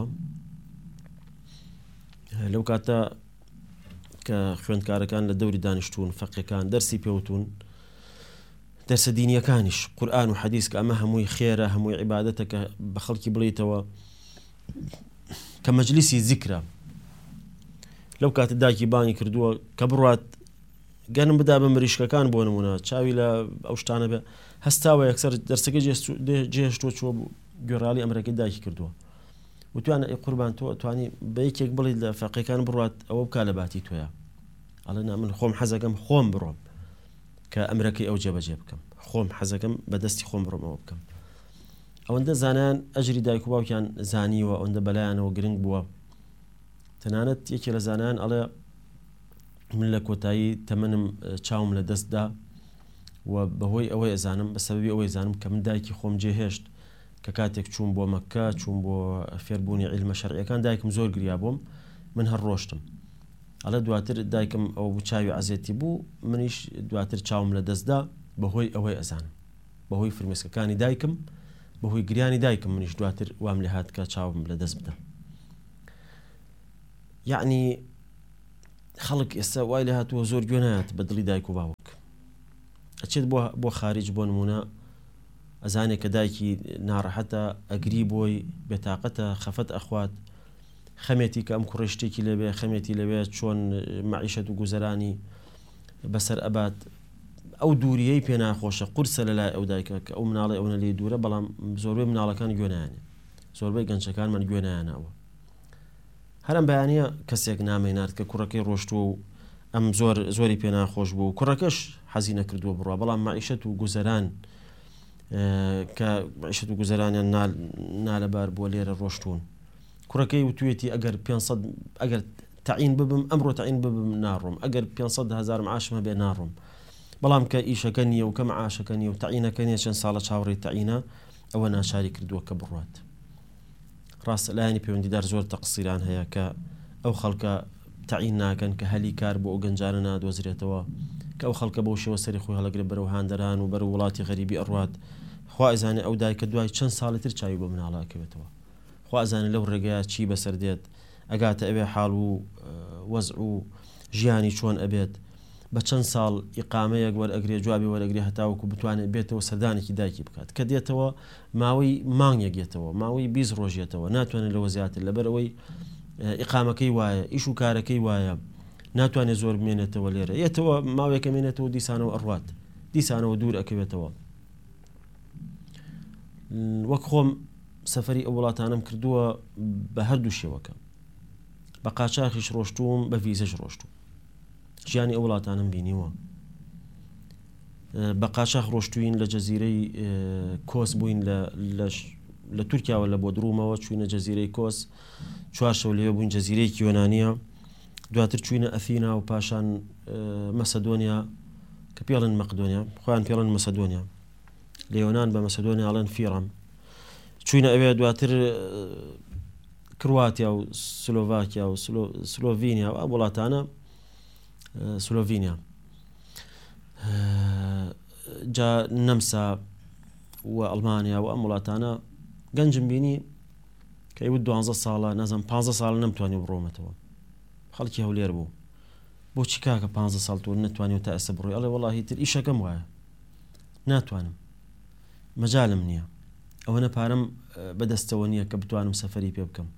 لەو کاتە کە خوێندکارەکان لە دەوری دانیشتوون فەقیەکان دەرسی پێوتون دەرسە دینیەکانیش قورئان و حەدیث کە ئەمە هەمووی خێرە هەمووی عیبادەتە کە بە خەڵکی بڵێیتەوە کە مەجلیسی زیکرە لەو کاتە دایکی بانی کردووە کە بڕات گەنم بدا بە مریشکەکان بۆ نمونە چاوی لە ئەو شتانە بێ هەستاوە یەکسەر دەرسەکە جێهێشتووە چووە گوێڕاڵی ئەمریکای دایکی کردووە وتوانە قوربان تۆ توانی بە یەکێک بڵیت لە فەقیەکان بڕات ئەوە بکا لە باتی تۆیە ئەڵێ نا من خۆم حەزەکەم خۆم بڕۆم کە ئەمریکای ئەو جێبەجێ بکەم خۆم حەزەکەم بەدەستی خۆم بڕۆم ئەوە بکەم ئەوەندە زانایان ئەجری دایک و باوکیان زانیوە ئەوەندە بەلایانەوە گرنگ بووە تەنانەت یەکێ لە زانایان ئەڵێ من لە کۆتایی تەمەنم چاوم لە دەستدا و بەهۆی ئەوەی ئەزانم بە سەبەبی ئەوەی زانم کە من دایکی خۆم جێهێشت کە کاتێک چوون بۆ مەککە چوون بۆ فێربوونی عیلمە شەرعیەکان دایکم زۆر گریا بووم من هەر ڕۆشتم ئەڵێ دواتر دایکم ئەو چاوی عەزێتی بوو منیش دواتر چاوم لە دەستدا بەهۆی ئەوەی ئەزانم بەهۆی فرمێسکەکانی دایکم بەهۆی گریانی دایکم منیش دواتر وام لێ هات کە چاوم لە دەست بدەم یعنی خەڵک ئێستا وای لێ هاتووە زۆر گوێ نایەت بە دڵی دایک و باوک ئەچێت بۆ خارج بۆ نمونە ئەزانێک کە دایکی ناڕەحەتە ئەگری بۆی بێتاقەتە خەفەت ئەخوات خەمێتی کە ئەم کوڕی شتێکی لەبێ خەمێتی لەوێ چۆن مەعیشەت و گوزەرانی بەسەر ئەبات ئەو دووریەی پێ ناخۆشە قورسە لەلای ئەو دایکە کە ئەو مناڵی ئەوە لێ دوورە بەڵام زۆربەی مناڵەکان گوێ نایانێ زۆربەی گەنجەکانمان گوێ نایانەوە هەرم بەیانە کەسێک نامێنات کە کوڕەکەی ڕۆشتووە و ئەم زۆری پێ ناخۆش بوو کوڕەکەش حەزی نەکردووە بڕوە بەڵام مەعیشەت و گوزەران کە مەعیشەت و گوزەرانیان نالەبار بووە لێرە ڕۆشتوون کوڕەکەی وتوێتی ئەگەر 500 ئەگەر تەعین ببم ئەمڕۆ تەعین ببم ناڕۆم ئەگەر 500,000 معاشمە بێ ناڕۆم بەڵام کە ئیشەکە نییە و کە معاشەکە نییە و تەعینەکە نییە چەند ساڵە چاوەڕێی تەعینە ئەوە ناشاری کردووە کە بڕوات ڕاستە لایەنی پەیوەندیدار زۆر تەقسیران هەیە کە ئەو خەڵکە تەعین ناکەن کە هەلی کار بۆ ئەو گەنجانە نادۆزرێتەوە کە ئەو خەڵکە بەو شێوە سەری خۆی هەڵەگرێت بەرەو هاندەران و بەرەو وڵاتی غەریبی ئەڕوات خوا ئەزانێ ئەو دایکە دوای چەند ساڵی تر چاوی بۆ مناڵاکەوێتەوە خوا ئەزانێ لەو ڕێگەیە چی بەسەر دێت ئەگاتە ئەوێ حاڵ و وەزع و ژیانی چۆن ئەبێت بە چەند ساڵ ئیقامەیەک وەرئەگرێ جوابی وەرەگرێ هەتاوەکو بتوانێت بێتەوە سەردانێکی دایکی بکات کە دێتەوە ماوەی مانگێک دێتەوە ماوەی 20 ڕۆژێتەوە ناتوانێت لەوە زیاتر لەبەرەوەی ئیقامەکەی وایە ئیش و کارەکەی وایە ناتوانێت زۆر بمێنێتەوە لێرە یەتەوە ماوەیەکە مێنێتەوە دیسانەوە ئەڕوات دیسانەوە دوور ئەکەوێتەوە وەک خۆم سەفەری ئەو وڵاتانم کردووە بە هەردوو شێوەکە بە قاچاقیش ڕۆشتوم بە ڤیزەش ڕۆشتوم ژیانی ئەو وڵاتانم بینیوە بە قاچاق ڕۆشتوین لە جەزیرەی کۆس بووین لە تورکیاوە لە بۆ درومەوە چوینە جەزیرەی کۆس 4 شەو لێوە بووین جەزیرەیەکی یۆنانیە دواتر چوینە ئەثینا و پاشان مەسەدۆنیا کە پێڵن مەقدۆنیا خۆیان پێڵن مەسەدۆنیا لە یۆنان بە مەسەدۆنیا ئەڵێن فیڕەم چوینە ئەوێ دواتر کرواتیا و سلۆڤاکیا و سلۆڤینیا و ئەم وڵاتانە سلۆڤینیا جا نەمسا و ئەڵمانیا و ئەم وڵاتانە گەنجم بینی کە ئەیوت 12 ساڵە نازم 15 ساڵ نەمتوانی بڕۆمەتەوە خەڵکی هەولێر بوو بۆچی کاکە 15 ساڵ تۆ نەتوانی تا ئێستا بڕۆی ئەڵێ وەڵاهی تر ئیشەکەم وایە ناتوانم مەجالم نییە ئەوەنە پارەم بەدەستەوە نییە کە بتوانم سەفەری پێ بکەم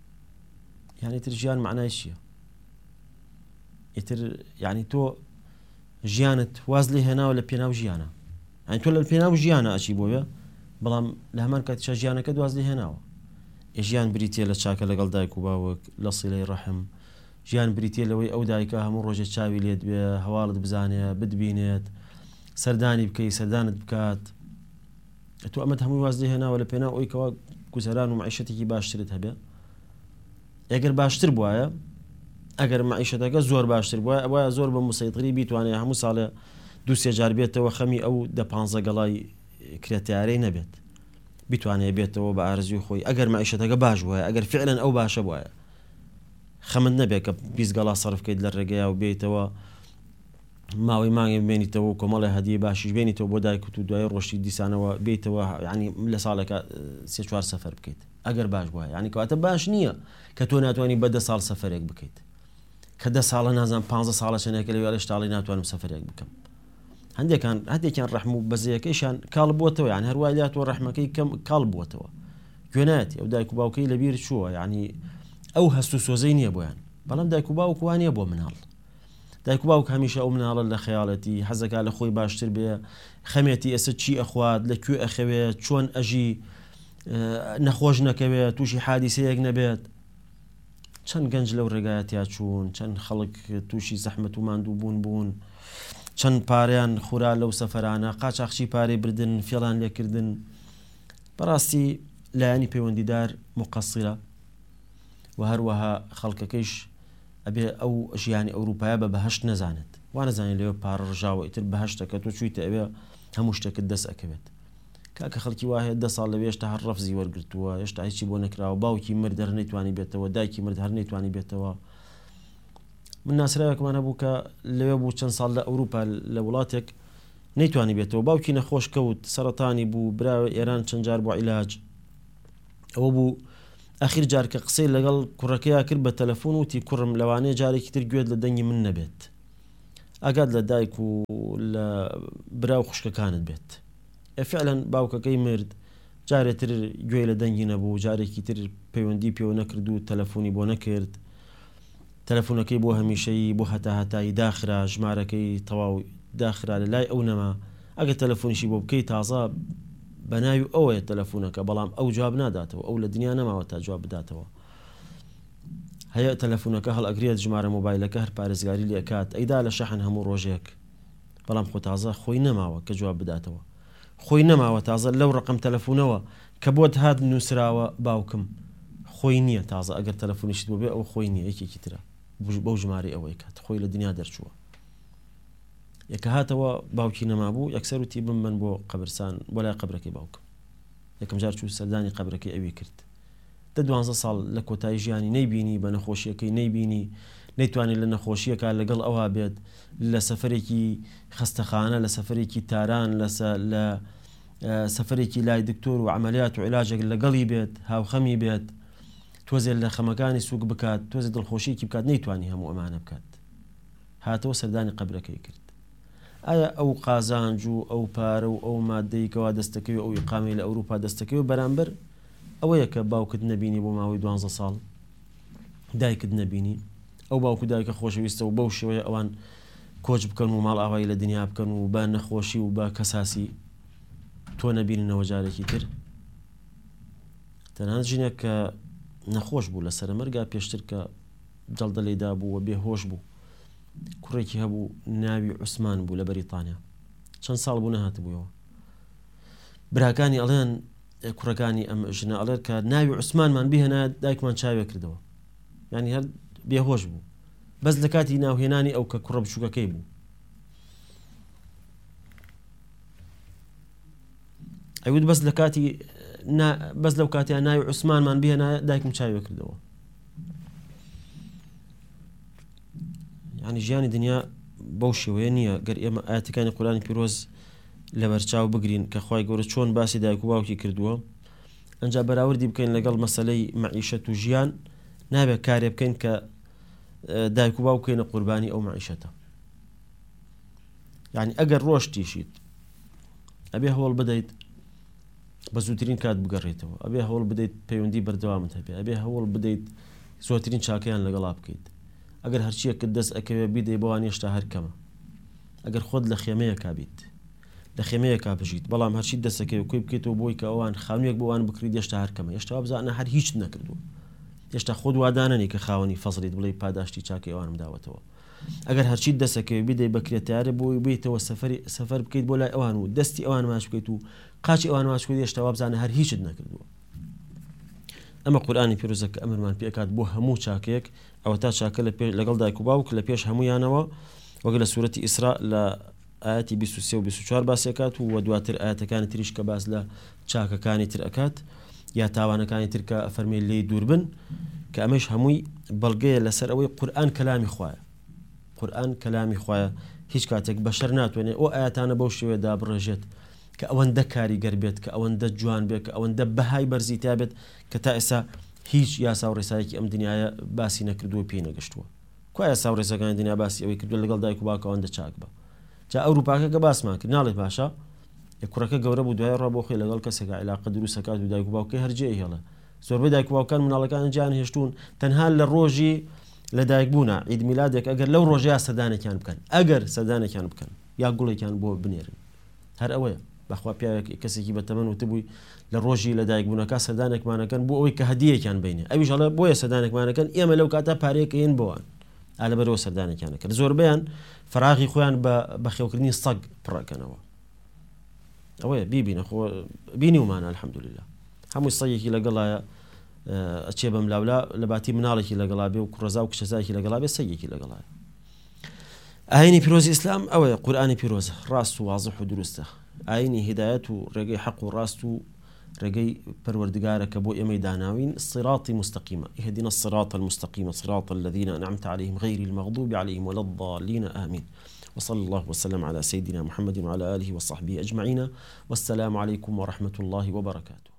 یعنی تر ژیان معنای چییە ئیتر یعنی تۆ ژیانت واز لێ هێناوە لە پێناو ژیانە، ئەین تۆ لە پێناو ژیانە ئەچی بۆیە، بەڵام لە هەمان کاتیشە ژیانەکە دواز لێ هێناوە. ژیان بریتە لە چاکە لەگەڵ دایک و باوک، لە سیلەی ڕەحم، ژیان بریتە لەوەی ئەو دایکە هەموو ڕۆژێ چاوی لێت بێ، هەواڵت بزانێ، بتبینێت، سەردانی بکەی، سەردانت بکات. تۆ ئەمەت هەمووی واز لێ هێناوە لە پێناو ئەوی کەوا گوزەران و معیشەتێکی باشترت هەبێ. ئەگەر باشتر بواە، ئەگەر معیشەتەکە زۆر باشتر بواە، ئەوە زۆر بە موسەیتری بیتوانێت هەموو ساڵێ 2-3 جار بێتەوە، خەمی ئەو 10-15 گەڵای کرێتیارەی نەبێت، بیتوانێت بێتەوە بە ئارزوی خۆی. ئەگەر معیشەتەکە باش بواە، ئەگەر فعلەن ئەو باشە بواە، خەمت نەبێت کە 20 گەڵا سەرف بکەیت لە ڕێگەیە و بێتەوە ماوەی مانگی بمێنیتەوە و کۆمەڵی هەدیە باشیش بێنیتەوە بۆ دایک و دوای ڕۆژی دیسانەوە بێتەوە، یعنی لە ساڵێکە 3-4 سەفەر بکەیت ئەگەر باش بواە. یعنی کەواتە باش نییە کە تۆ ناتوانانی بە 10 ساڵ سەفەرێک بکەیت، کە 10 ساڵە نازان 15 ساڵە چەندێکە لەوێ شتاڵی ناتوانم سەفەرێک بکەم. هەندێکیان ڕەحم و بەزەیەکەیشان کاڵ بووەتەوە، یعنی هەروای لاتەوە ڕەحمەکەی کەم کاڵ بووەتەوە، گوێنایەتی ئەو دایک و باوکەی لەبیر چووە، یعنی ئەو هەست و سۆزەی نییە بۆیان. بەڵام دایک و باوک وانە بۆ مناڵ، دایک و باوک هەمیشە ئەو مناڵە لە خەیاڵەتی حەزەکە لە خۆی باشتر بێ، خەمێتی ئێستا چی ئەخوات، لەکوێ ئەخەوێت، چۆن ئەژی، نەخۆش نەکەوێت، تووشی حادیسەیەک نەبێت. چەند گەنج لەو ڕێگایەتیا چوون، چەند خەڵک تووشی زەحمەت و ماندوو بوون، چەند پاریان خورا لەو سەفەرانە، قاچاقچی پارەی بردن، فێڵان لێکردن. بەڕاستی لایەنی پەیوەندیدار مقەسیرە و هەروەها خەڵکەکەیش ئەبێ ئەو ژیانی ئەوروپایە بە بەهەشت نەزانێت، وا نەزانێت لەوێ پارە ڕژاوە ئیتر بەهەشتەکە تۆ چوویتە ئەوێ هەموو شتێکت دەست ئەکەوێت. کاکە خەڵکی وایە 10 ساڵ لەوێ هێشتا هەر ڕەفزی وەرگرتووە، هێشتا هیچی بۆ نەکراوە، باوکی مرد هەر نەیتوانی بێتەوە، دایکی مرد هەر نەیتوانی بێتەوە. من ناسراوێکمان هەبوو کە لەوێ بوو چەند ساڵ لە ئەوروپا لە وڵاتێک نەیتوانی بێتەوە، باوکی نەخۆش کەوت، سەرەتانی بوو، براوە ئێران چەند جار بۆ عیلاج. ئەوە بوو ئەخیر جار کە قسەی لەگەڵ کوڕەکەیە کرد بە تەلەفۆن، وتی کوڕم لەوانەیە جارێکی تر گوێت لە دەنگی من نەبێت، ئاگات لە دایک و لە براو خوشکەکانت بێت. فعلەن باوکەکەی مرد، جارێتر گوێی لە دەنگی نەبوو، جارێکی تر پەیوەندی پێوە نەکرد و تەلەفۆنی بۆ نەکرد، تەلەفۆنەکەی بۆ هەمیشەیی بۆ هەتایی داخرا، ژمارەکەی تەواو داخرا لە لای ئەو نەما. ئەگەر تەلەفۆنیشی بۆ بکەی تازە بە ناوی ئەوەیە تەلەفۆنەکە، بەڵام ئەو جواب ناداتەوە، ئەو لە دنیا نەماوە تا جواب بداتەوە. هەیە تەلەفۆنەکە هەڵ ئەگرێت، ژمارە مۆبایلەکە هەر پارێزگاری لێکات، ئەیدا لە شەحن هەموو ڕۆژێک، بەڵام خۆ تازە خۆی نەماوە کە جواب بداتەوە، خۆی نەماوە تازە لەو ڕقم تەلەفۆنەوە کە بۆت هات نووسراوە باوکم، خۆی نییە تازە ئەگەر تەلەفۆنیشت بۆ بێ ئەو خۆی نییە، یەکێکی ترە بەو ژمارە ئەوەی کات، خۆی لە دنیا دەرچووە. یەکە هاتەوە باوکی نەمابوو، یەکسەر وتی بمبەن بۆ قەبرستان، بۆ لای قەبرەکەی باوکم. یەکەم جار چوو سەردانی قەبرەکەی ئەوی کرد. 12 ساڵ لە کۆتایی ژیانی نەیبینی، بە نەخۆشیەکەی نەیبینی، نەیتوانێت لە نەخۆشیەکە لەگەڵ ئەوە بێت، لە سەفەرێکی خەستەخانە، لە سەفەرێکی تاران، لە سەفەرێکی لای دکتۆر و عملیات و عیلاجێک لەگەڵی بێت، هاوخەمی بێت، تۆزێ لە خەمەکانی سووک بکات، تۆزێ دڵخۆشیێکی بکات، نەیتوانی هەموو ئەمانە بکات. هاتەوە سەردانی قەبرەکەی کرد. ئایا ئەو قازانج و ئەو پارە و ئەو مادەیکەوە دەستەکەی و ئەو ئیقامی لە ئەوروپا دەستەکەی و بەرامبەر ئەوەیە کە باوکت نەبینی بۆ ماوەی 12 ساڵ، دایکت نەبینی، ئەو باوکو دایکە خۆشەویستە و بەو شێوەیە ئەوان کۆچ بکەن و ماڵ ئاوایی لە دنیا بکەن و بە نەخۆشی و بە کەساسی تۆ نەبیننەوە جارێکی تر. تەنانەت ژینێک کە نەخۆش بوو لە سەرمەرگا پێشتر کە جەڵدە لێدا بوو و بێهۆش بوو، کوڕێکی هەبوو ناوی عوسمان بوو لە بەریتانیا، چەند ساڵ بوو نەهات بوویەوە. براکانی ئەڵێن کوڕەکانی ئەم ژنە ئەڵێن کە ناوی عوسمانمان بهێنا، دایکمان چاوێ کردەوە، یعنی هەر بێهۆش بوو، بەس لە کاتی ناوهێنانی ئەو کە کوڕە بچووکەکەی بوو. ئەوت بەس لەو کاتیان ناوی عوسمانمان بهێنا، دایکم چاوێ کردەوە. یعنی ژیانی دنیا بەو شێوەیە نییە. گەر ئێمە ئاەتەکانی قورئانی پیرۆز لەبەرچاو بگرین کە خوای گەورە چۆن باسی دایک و باوکی کردووە، ئەنجا بەراوردی بکەین لەگەڵ مەسەلەی مەعیشەت و ژیان، نابێت کارێ بکەین کە دایک و باوکەینە قوربانی ئەو مەعیشەتە. یعنی ئەگەر ڕۆشتیشیت ئەبێ هەوڵ بدەیت بە زووترین کات بگەڕێتەوە، ئەبێ هەوڵ بدەیت پەیوەندی بەردەوامت هەبێ، ئەبێ هەوڵ بدەیت زۆرترین چاکەیان لەگەڵا بکەیت. ئەگەر هەرچیەکت دەست ئەکەوێ بیدەی بەوان هێشتا هەرکەمە، ئەگەر خۆت لە خێمەیەکا بیت لە خێمەیەکا بژیت بەڵام هەرچی دەسەکەی و کوی بکەیتەوە بۆی کە ئەوان خاونێک بۆوان بکریت هێشتا هەرکەمە هێشتا بزانە هەر هیچ نەکردووە هێشتا خۆت وادانەنی کە خاوەنی فەزڵیت بڵێ پاداشتی چاکەی ئەوانم داوەتەوە ئەگەر هەرچی دەسەکەی بدەی بەکرێتیارە بۆی بێتەوە سەفەر بکەیت بۆ لای ئەوان و دەستی ئەوان ماچ بکەیت و قاچی ئەوان ماچ بکەیت هێشتا بزانە هەر هیچت نەکردووە ئەمە قورئانی پیرۆزە کە ئەمرمان پێکات بۆ هەموو چاکێک ئەوە تا چاکە لەگەڵ دایک و باوک لە پێش هەمویانەوە وەک لە سوورەتی ئیسراء لە ئاەتی 23 و 24 باسیەکات و دواتر ئاەتەکانی تریش کە باس لە چاکەکانی تر ئەکات یا تاوانەکانی تر کە فەرمی لێی دوور بن کە ئەمەش هەمووی بەڵگەیە لەسەر ئەوەی قورئان کەلامی خوایە قورئان کەلامی خوایە هیچ کاتێک بەشەر ناتوانێت ئەو ئاەتانە بەو شێوەیەدا بڕێژێت کە ئەوەندە کاریگەر بێت کە ئەوەندە جوان بێت کە ئەوەندە بەهای بەرزی تا بێت کە تا ئێستا هیچ یاسا و ڕێسایەکی ئەم دنیاە باسی نەکردووە پێی نەگەشتووە کوای یاسا و ڕێسەکانی دنیا باسی ئەوەی کردووە لەگەڵ دایک و باوکە ئەوەندە چاک بە جا ئەوروپاکە باسمان کرد ناڵێت باشە کوڕەکە گەورە بوو دوای ڕابۆ خۆی لەگەڵ کەسێکە عیلاقە دروستەکات و دایک و باوکەی هەرجێ هێڵە زۆربەی دایک و باوکان مناڵەکان جیان هێشتون تەنها لە ڕۆژی لە دایکبوونا عید میلادێک ئەگەر لەو ڕۆژەیە سەردانێکیان بکەن ئەگەر سەردانێکیان بکەن یا گوڵێکیان بۆ بنێرن هەر ئەوەیە بەخوا پیاوێک کەسێکی بەتەمەن وتبووی لە ڕۆژی لە دایکبوونەکە سەردانێکمانەکەن بۆ ئەوەی کە هەدیەکیان بینێ ئەویش هەڵێ بۆیە سەردانێکمانەکەن ئێمە لەو کاتە پارەیەکەین بۆوان لەبەرەوە سەردانێکیانە کرد زۆربیان فراغی خۆیان بە خێوکردنی سەگ پڕەکەنەوە ئەوەیە بیبینە خۆ بینی ومانە الحەمدولله هەمووی سەگێکی لەگەڵایە ئەچێ بەم لاولا لە باتی مناڵێکی لەگەڵا بێ و کوڕەزا و کچەزایەکی لەگەڵا بێ سەگێکی لەگەڵایە ئاینی پیرۆزی ئیسلام ئەوەیە قورئانی پیرۆزە ڕاست و واضح و دروستە ئاینی هیدایەت و ڕێگەی حەق و ڕاست و ڕێگەی پەروەردگارە کە بۆ ئێمەی داناوین صراطی مستقیمە اهدنا الصراط المستقيم صراط الذين أنعمت عليهم غير المغضوب عليهم ولا الضالين آمين وصلى الله وسلم على سيدنا محمد وعلى آله وصحبه أجمعين والسلام عليكم ورحمة الله وبركاته